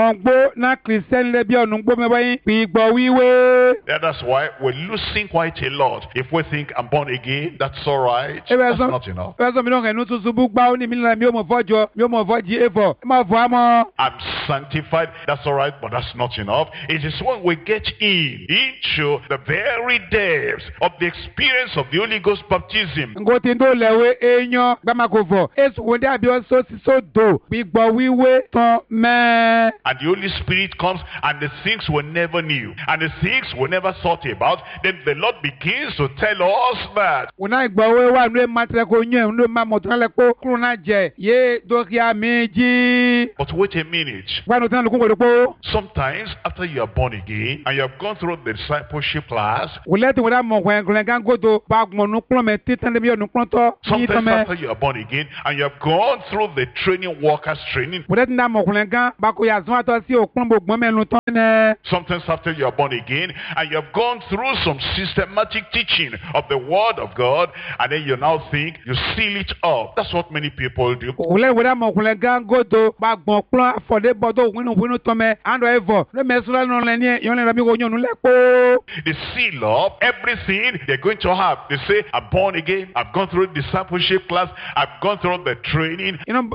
na Christian le bi onu gbo me bayin pi gbo wiwe. Yeah, that's why we're losing quite a lot. If we think I'm born again, that's all right. That's not enough. I'm sanctified, that's all right, but that's not enough. It is when we get into the very depths of the experience of the Holy Ghost baptism. And the Holy Spirit comes and the things we never knew and the things we never thought about, then the Lord begins to tell us that. But wait a minute. Sometimes after you are born again and you have gone through the discipleship class, sometimes after you are born again and you have gone through the training, workers training, sometimes after you are born again and you have gone through some systematic teaching of the Word of God, and then you now think you seal it up. That's what many people do. They seal up everything they're going to have. They say, I'm born again, I've gone through discipleship class, I've gone through the training.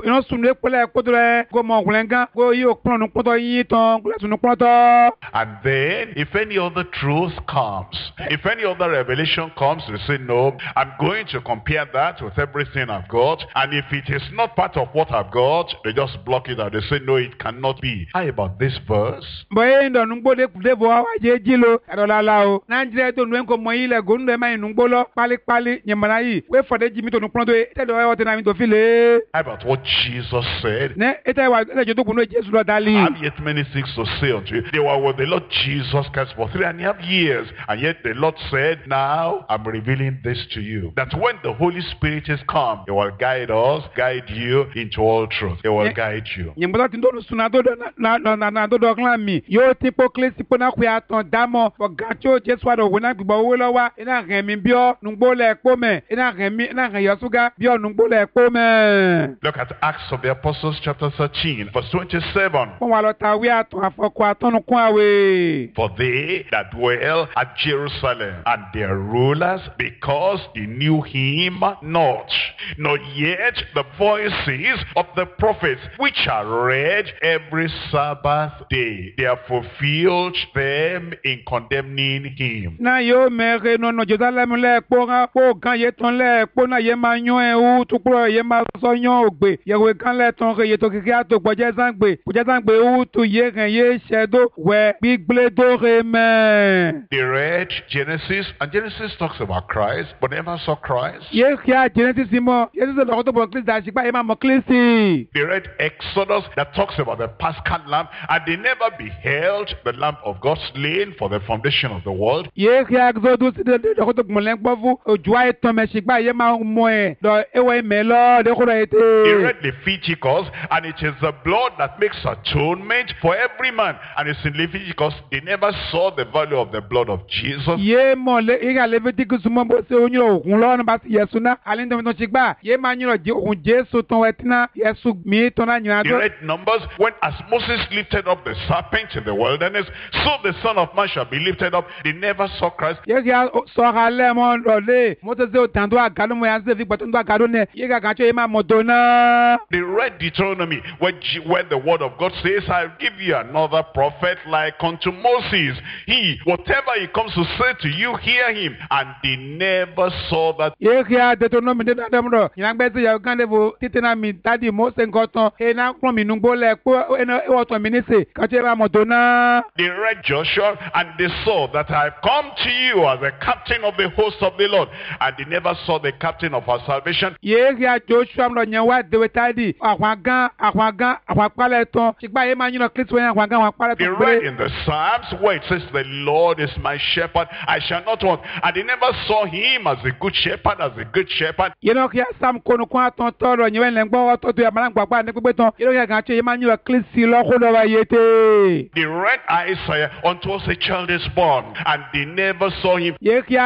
And then, if any other truth comes, if any other revelation comes, they say, no, I'm going to compare that with everything I've got. And if it is not part of what I've got, they just block it out. They say, no, it cannot be. How about this verse? How about what Jesus said? I have yet many things to say unto you. They were with the Lord Jesus Christ for 3.5 years. And yet the Lord said, now I'm revealing this to you. That when the Holy Spirit is come, He will guide us, guide you into all truth. He will guide you. Look at Acts of the Apostles chapter 13 verse 27. For they that dwell at Jerusalem and their rulers, because they knew Him not, nor yet the voices of the prophets, which are read every Sabbath day. They have fulfilled them in condemning Him. They read Genesis, and Genesis talks about Christ, but never saw Christ. They read Exodus that talks about the Paschal Lamb, and they never beheld the Lamb of God slain for the foundation of the world. They read Leviticus, and it is the blood that makes atonement for every man. And it's in Leviticus, they never saw the value of the blood of Jesus. They read Numbers, when as Moses lifted up the serpent in the wilderness, so the Son of Man shall be lifted up. They never saw Christ. They read Deuteronomy, where the word of God says, I'll give you another prophet like unto Moses. He, whatever he comes to say to you, hear him. And they never saw that. They read Joshua, and they saw that I have come to you as the captain of the host of the Lord. And they never saw the captain of our salvation. They read in the Psalms where it says, the Lord is my shepherd, I shall not want. And they never saw him as a good shepherd, as a good shepherd. They read Isaiah, unto us a child is born, and they never saw him. And they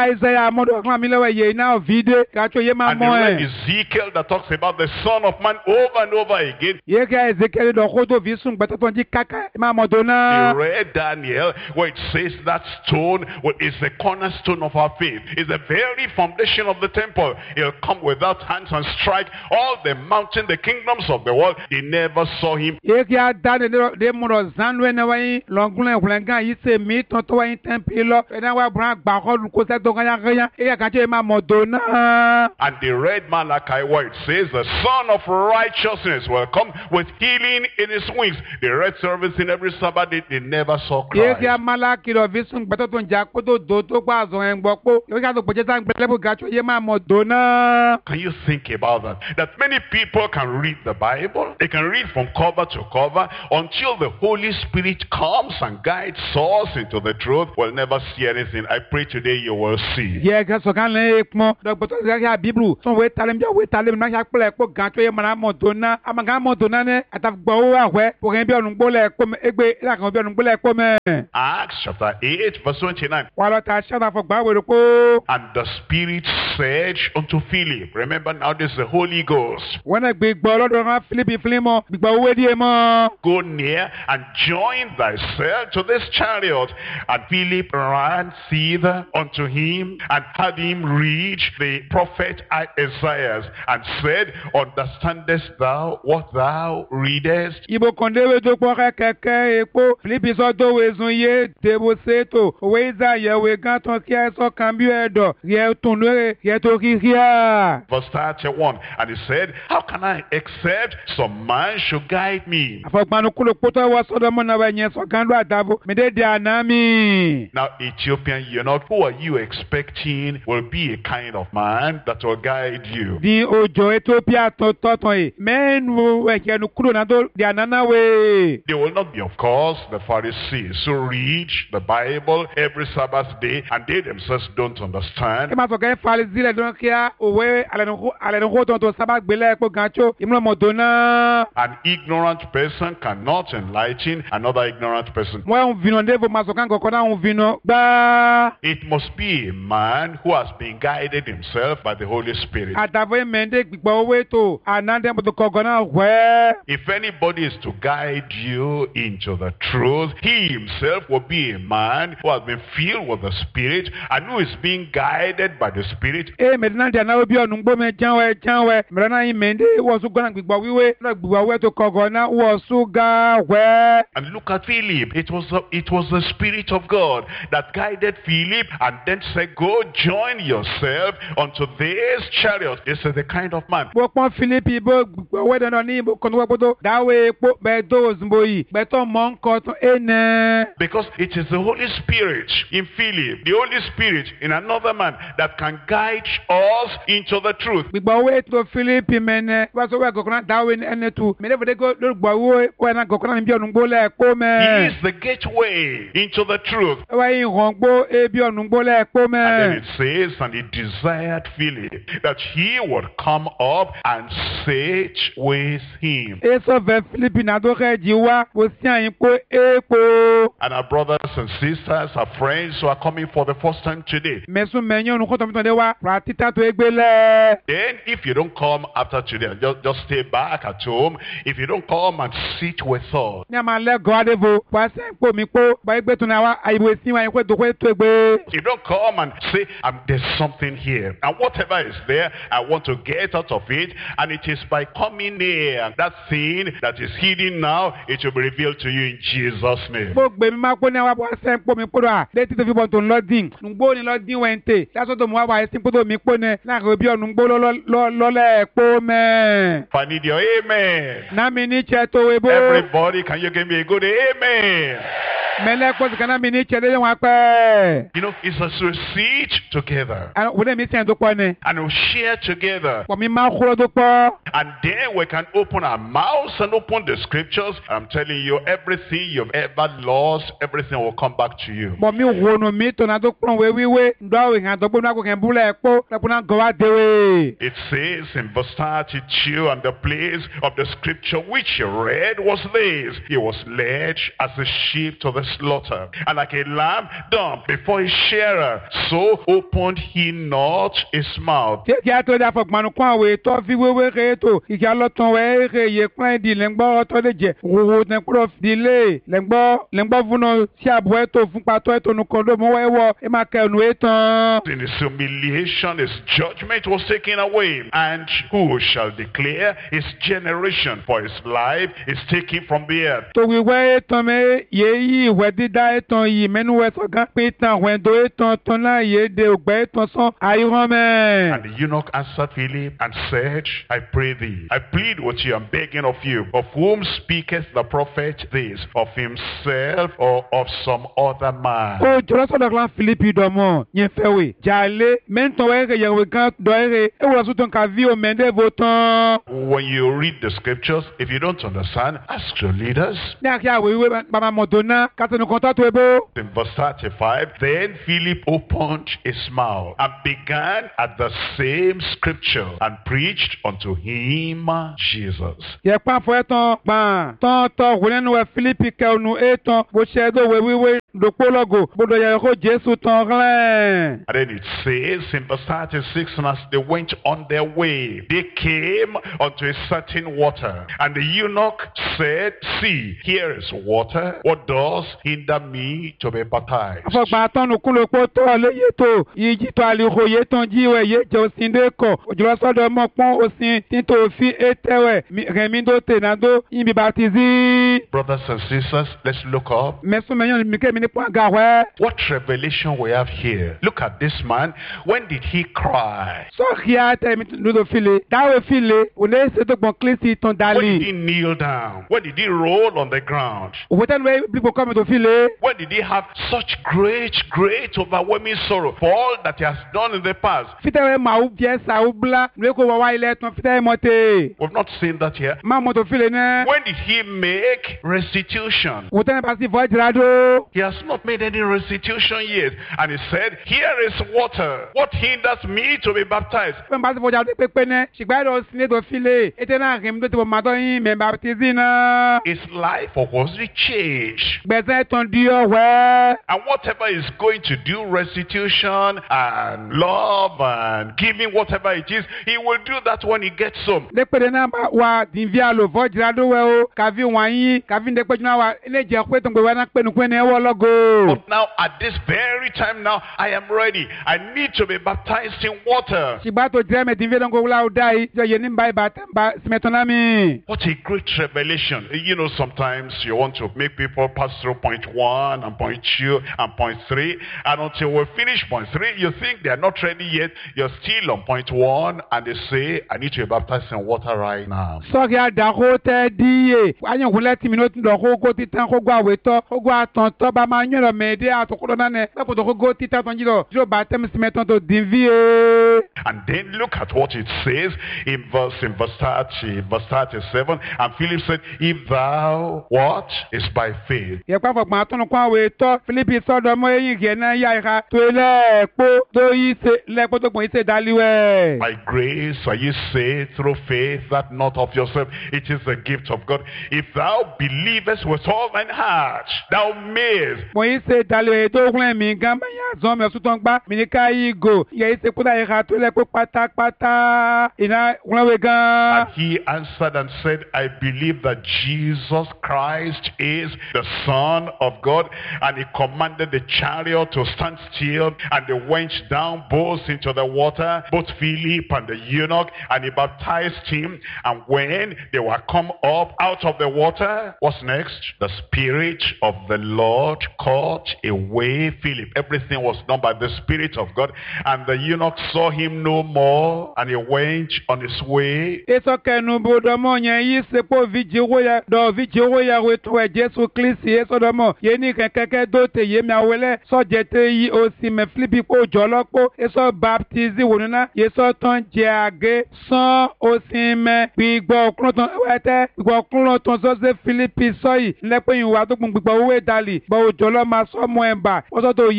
read Ezekiel that talks about the Son of Man over and over again. kaka ma mo do He na. read Daniel where it says that stone is the cornerstone of our faith. It's the very foundation of the temple. He'll come without hands and strike all the mountains, the kingdoms of the world. They never saw him. E ki a da de mo ro zanwe na wan longun hulengan yi se mi ton to wan temple lo. E na wa bran gba ko ko se to kan ya e ya kan che ma mo do na. And they read Malachi where it says the Son of Righteousness will come with healing in his wings. They read service in every Sabbath. They never saw E ki a Christ. Malaki lo visun gba to nja ko do to pa zo en gbo po. E ka to po je tan gbele bo ga cho ye ma mo do na. Can you think about that? That many people can read the Bible. They can read from cover to cover until the Holy Spirit comes and guides us into the truth. We'll never see anything. I pray today you will see. Ye ga so kan le mo do gbo to ga Bible so we talem na ya pele po ga cho ye ma mo do na ama ga mo do na ne ata gbo wa we po ken bi onu gbo le ko egbe la kan bi onu gbo le ko me. Acts chapter 8 verse 29. Wa lo ta sha na fo gba we ko. And the Spirit said unto Philip, remember now this is the Holy Ghost, When I be gbolo ran Philip mo gbigba we die mo. go near and join thyself to this chariot. And Philip ran thither unto him and had him read the prophet Isaiah and said, understandest thou what thou readest? Ibo konde we do po keke epo Philip so do we zun ye debo seto we za ye we gan ton ki so kan bi edo ye tun ye to ki here. Verse 31. And he said, how can I accept some man should guide me? Afogbanu kulo poto wa so do mo na we yen so kan do adavo me de anami. Now, Ethiopian eunuch, who are you expecting will be a kind of man that will guide you? Di ojo Ethiopia to e men we ke nu kulo na do di anana we. They will not be, of course, the Pharisees who read the Bible every Sabbath day and they themselves don't understand. E ma so ke falizi le don kia owe ale no to sabak gbele po gancho imlo mo do na. An ignorant person cannot enlighten another ignorant person. Mo un vino devo ma so kan ko na un vino gba. It must be a man who has been guided himself by the Holy Spirit. Adavo mende gbigbo we to anande mo to ko na we. If anybody is to guide you into the truth, he himself will be a man who has been filled with the Spirit and who is being guided by the Spirit. E medina dia na obi onu gbo me janwe me na yin mende wo su gona gbigbo wiwe na gbigbo we to ko na wo su ga we. And look at Philip. It was the Spirit of God that guided Philip and then said, go join yourself unto this chariot. This is the kind of man. Bo pon Philip bo gbigbo we na ni bo kon wo poto dawe po be do zmboyi be to mo nko to ene. Because it is the Holy Spirit in Philip, the Holy Spirit in another man that can guide us into the truth. Gbigbo we to Philip mene wa so we go na dawe ene tu me de go do gbigbo we na go na bi onu gbo le ko me. He is the gateway into the truth. Wa yin hongbo e bi onu gbo le ko me. And then it says, and he desired Philip that he would come up and sit with him. Eso ve Philip na do ke ji wa bo si ayin ko epo. And our brothers and sisters, our friends who are coming for the first time today. Mesu menyo nu ko to mi to de wa pratita to egbele. Then if you don't come after today, just stay back at home. If you don't come and sit with us, Ni ma le go adevo wa se po mi po ba egbe to na wa ayibo si wa yin ko to egbe. if you don't come and say, there's something here, and whatever is there, I want to get out of it, and it is by coming near, that thing that is hidden now, it will be revealed to you in Jesus' name. Mo gbe mi ma ko ni wa wa se po mi po a de ti to fi bon to loading ngbo ni loading wente that's what mo wa sin po to mi po ne na ko bi onu ngbo lo le po me. If I need your amen. Na mi ni che to webo. Everybody, can you give me a good amen? Mele ko kana mi ni che de wa pe. You know, it's as we sit together An wo de mi sen to po ne. and we share together, Po mi ma khoro to po. and then we can open our mouths and open the scriptures. I'm telling you, everything you've ever lost, everything will come back to you. Po mi wo no mi to na to pon we wiwe ndo we han to gbo na ko ken bule po na na go wa dewe. It says in verse 32, and the place of the scripture which he read was this: he was led as a sheep to the slaughter, and like a lamb dumb before his shearer, so opened he not his mouth. Kí a tó dá fọgbọ́n kún àwọn ètò fi wéwé rẹ̀ ètò ìkí alọ́tàn wẹ̀ èrè yẹ kúnlẹ̀ di lẹ́ngbọ́ ọ̀tọ́ lè jẹ́ òwò tẹ̀kúrọ̀ délé lẹ́ngbọ́ fúnà sí àbọ̀ ètò fún pàtó ètò nìkan ló mọ̀ wẹ́wọ́ ẹ máa kẹnu ètò. In his humiliation, his judgment was taken away, and who shall declare his generation? For his life is taken from the earth. Torí wẹ́ ètò mẹ́ yé yí ìwẹ́ dídá ètò yìí mẹ́nu wẹ́ sọ̀gán pé tàn wẹ́ndó ètò tó náà yé de ògbẹ́ ètò sàn àyíwọ́n mẹ́. And the eunuch answered Philip and said, I pray thee, I plead with you, I'm begging of you, of whom speaketh the prophet this, of himself or of some other man? Ó jọlọ sọ̀dọ̀ kan Filipi dọ̀mọ̀ yẹn fẹ́ wẹ̀ jàlé mẹ́ntàn wẹ́rẹ́ yẹ̀wò kan dọ̀ẹ́rẹ́ ewúrẹ́ sọ̀tún ká vi omẹ́ndẹ́ bó tán. When you read the scriptures, if you don't understand, ask your leaders. Ní àkíyà àwọ̀ ìwé bàbá mọ̀tò náà kátó kan tó ebó. In verse 35, then Philip opened his mouth and began at the same scripture and preached unto him Jesus. Yẹ pa fún ẹ tán tán wọlẹ́nu ẹ Filipi kẹ́ọ̀nù ẹ̀ tán bó ṣe é dọ̀wẹ́ wíwé dòpólọ́gò gbọdọ̀ yẹ kó Jésù tán rẹ̀. And then it says in verse 36, and as they went on their way, they came unto a certain water. And the eunuch said, see, here is water. What does hinder me to be baptized? Afọ̀gbà tọ́nu kúlò pọ̀ tọ́ léyè tó ìjì tó àlìkò yé tán jíwẹ̀ yé jẹ́ òsín dé kọ̀ òjòlá sọ́dọ̀ mọ̀ pọ́n òsín títò fi ètẹ̀wẹ̀ rẹ̀mí tó tènàdó ìbí bàtìzí. Brothers and sisters, let's look up. Mẹ́sùn mẹ́yàn mi kémi ní pọ́n gàwẹ́. What revelation we have here? Look at this man. When did he cry? Sọ́ọ̀kì àtẹ̀mí ló file dáwọ̀ file òní ṣètò gbọ̀n kílísì tán When dálì. did he kneel down? When did he roll on the ground? Òwòtẹ́nu wẹ́ bíbọ̀ kọ́mi tó file. When did he have such great, overwhelming sorrow for all that he has done in the past? Fitẹ́wẹ́ màá bíẹ́ sàó búlá lóye kó wá ilẹ̀ tán fitẹ́wẹ́ mọ́tẹ́. We've not seen that here. Má mọ́tò file náà. When did he make restitution? Òwòtẹ́nu bá sì fọ́ ìjìládó. He has not made any restitution yet. And he said, here is water. What hinders me to be baptized? Fẹ́mi bá sì fọjá tó pépé náà ṣùgbọ́n ẹ̀rọ sílé tó file ètè náà rìn tó ti bọ̀ màtọ́ yín mẹ́ bàtìzí náà. His life was it changed? Gbẹ̀sẹ̀ tán di ọ̀wẹ́. And whatever is going to do, restitution and love and giving, whatever it is, he will do that when he gets home. Lépèdè náà bá wa dìnví àlò fọ́ ìjìládó wẹ̀ o kàfi wọ̀nyí kàfi ndépẹ́jú náà wa ilé ìjẹ́ pé tó ń gbé wa náà pẹ̀lú ní ẹwọ́ lọ́gọ́. But now, at this very time now, I am ready. I need to be baptized in water. Ṣìgbà tó jẹ́ mẹ́ dìnví ẹ̀dọ́gbọ̀ wúlá ọ̀dá yìí jọ yẹ ní báyìí bá sìmẹ́tọ́ náà mi. What a great revelation. You know, sometimes you want to make people pass through point 1 and point 2 and point 3. And until we finish point 3, you think they are not ready yet. You're still on point 1 and they say, I need to be baptized in water right now. Sọ́ọ̀kì àdàkó tẹ́ díye. Ayọ̀kúnlẹ̀ tì mí ló ti lọ kókó títàn kókó àwẹ̀tọ́ kókó àtọ̀ntọ́ bá máa ń yọ̀rọ̀ mẹ́ẹ̀dẹ́ àtọ̀kọ́dọ̀ náà nẹ̀ pẹ́kọ̀tọ̀ kókó títàn tó ń jìlọ yóò bá tẹ́mi sìmẹ́tọ́ tó dìnví e. And then look at what it says in verse 37. And Philip said, if thou what is by faith. Yẹ̀pá fọ̀gbọ̀n àtúnukọ́ àwẹ̀tọ́ Fílípì sọ́dọ̀ mọ́ eyín gẹ̀ náà yá ìka tó lẹ́ẹ̀pọ̀ tó yí ṣe lẹ́ẹ̀pọ̀ tó gbọ̀n yí ṣe dálíwẹ̀. By grace are you saved through faith, that not of yourself. It is the gift of God. If thou believest with all thine heart, thou mayest. Mo yí ṣe dálíwẹ̀ tó kúnlẹ̀ mi gan bá yà zọ́n mi ọ̀sùn tó ń gbá mi ní ká yí gò yẹ yí ṣe kúndà ìka tó lẹ́ẹ̀pọ̀ pátápátá iná kúnlẹ̀wé gan. And he answered and said, I believe that Jesus Christ is the Son of God. And he commanded the chariot to stand still, and they went down both into the water, both Philip and the eunuch, and he baptized him. And when they were come up out of the water, what's next? The Spirit of the Lord caught away Philip. Everything was done by the Spirit of God. And the eunuch saw him no more, and he went on his way. Eso kẹnu bodò mọ̀ yẹn yí sepo fìjì owó ya wètò ẹ̀ Jésù Kristi eso dọ̀ mọ̀ yé ní kẹ̀kẹ́kẹ́ dó tè yé mi àwẹ̀lẹ̀ sọ́jẹ́ tè yí òsì mẹ́ Fílípì kó jọlọ́pọ̀ eso baptizi wò nínú yéṣọ́ tán jẹ́ àgé sán òsì mẹ́ gbígbọ́ ọkùnrin tán wẹ́tẹ́ gbígbọ́ ọkùnrin tán sọ́sẹ́ Fílípì sọ́yì lẹ́pẹ́ ìwà tó gbùn gbígbọ́ owó ìdálì gbọ́ òjò lọ́ máa sọ́mọ ẹ̀ bà wọ́n tó yí tó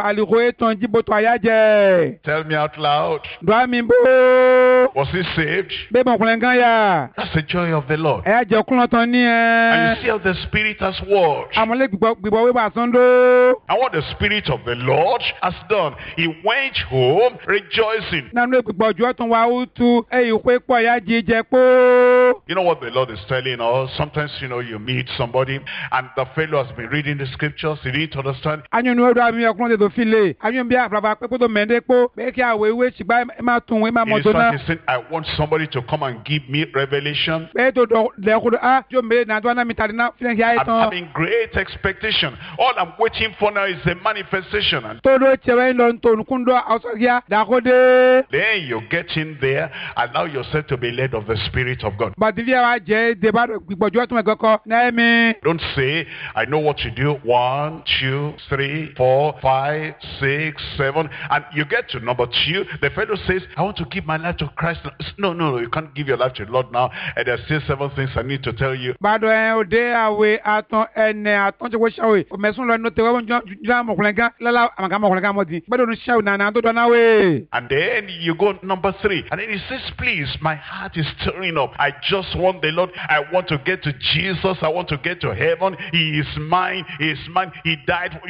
aliko eton jiboto ayaje. Tell me out loud. Do mi bo. Was he saved? Be bon kulengan ya. That's the joy of the Lord. E je kunlo ton ni And you see how the Spirit has worked. Amole gbigbo we ba sondo. And what the Spirit of the Lord has done, he went home rejoicing. Na no gbigbo ju ton wa utu e ipe po ya jije po. You know what the Lord is telling us? Sometimes, you meet somebody and the fellow has been reading the scriptures, he didn't understand. Anyo no do ami okun de do file. Anyo bi abraba pe to mende po. Be ki awewe sigba ma tun we ma mo do na. He said, I want somebody to come and give me revelation. Be to do le ko jo me na do na mi tari na filen ya I'm itan. having great expectation. All I'm waiting for now is a manifestation. And To do chewe lo to nkundo ausagia da ko de. then you get in there, allow yourself to be led of the Spirit of God. But divya wa je de ba gbigbo ju ton me goko na mi. Don't say, I know what to do. 1, 2, 3, 4, 5, 6, 7. And you get to number 2. The fellow says, I want to give my life to Christ. No, you can't give your life to the Lord now. And there's still 7 things I need to tell you. Bado o de awe aton ene aton je wo shawe. O mesun lo no te wo jura mo kulengan lala amaka mo kulengan mo di. Bado no shawe na do na we. And then you go number 3. And then he says, please, my heart is stirring up. I just want the Lord. I want to get to Jesus. I want to get to heaven. He is mine. He is mine. He died.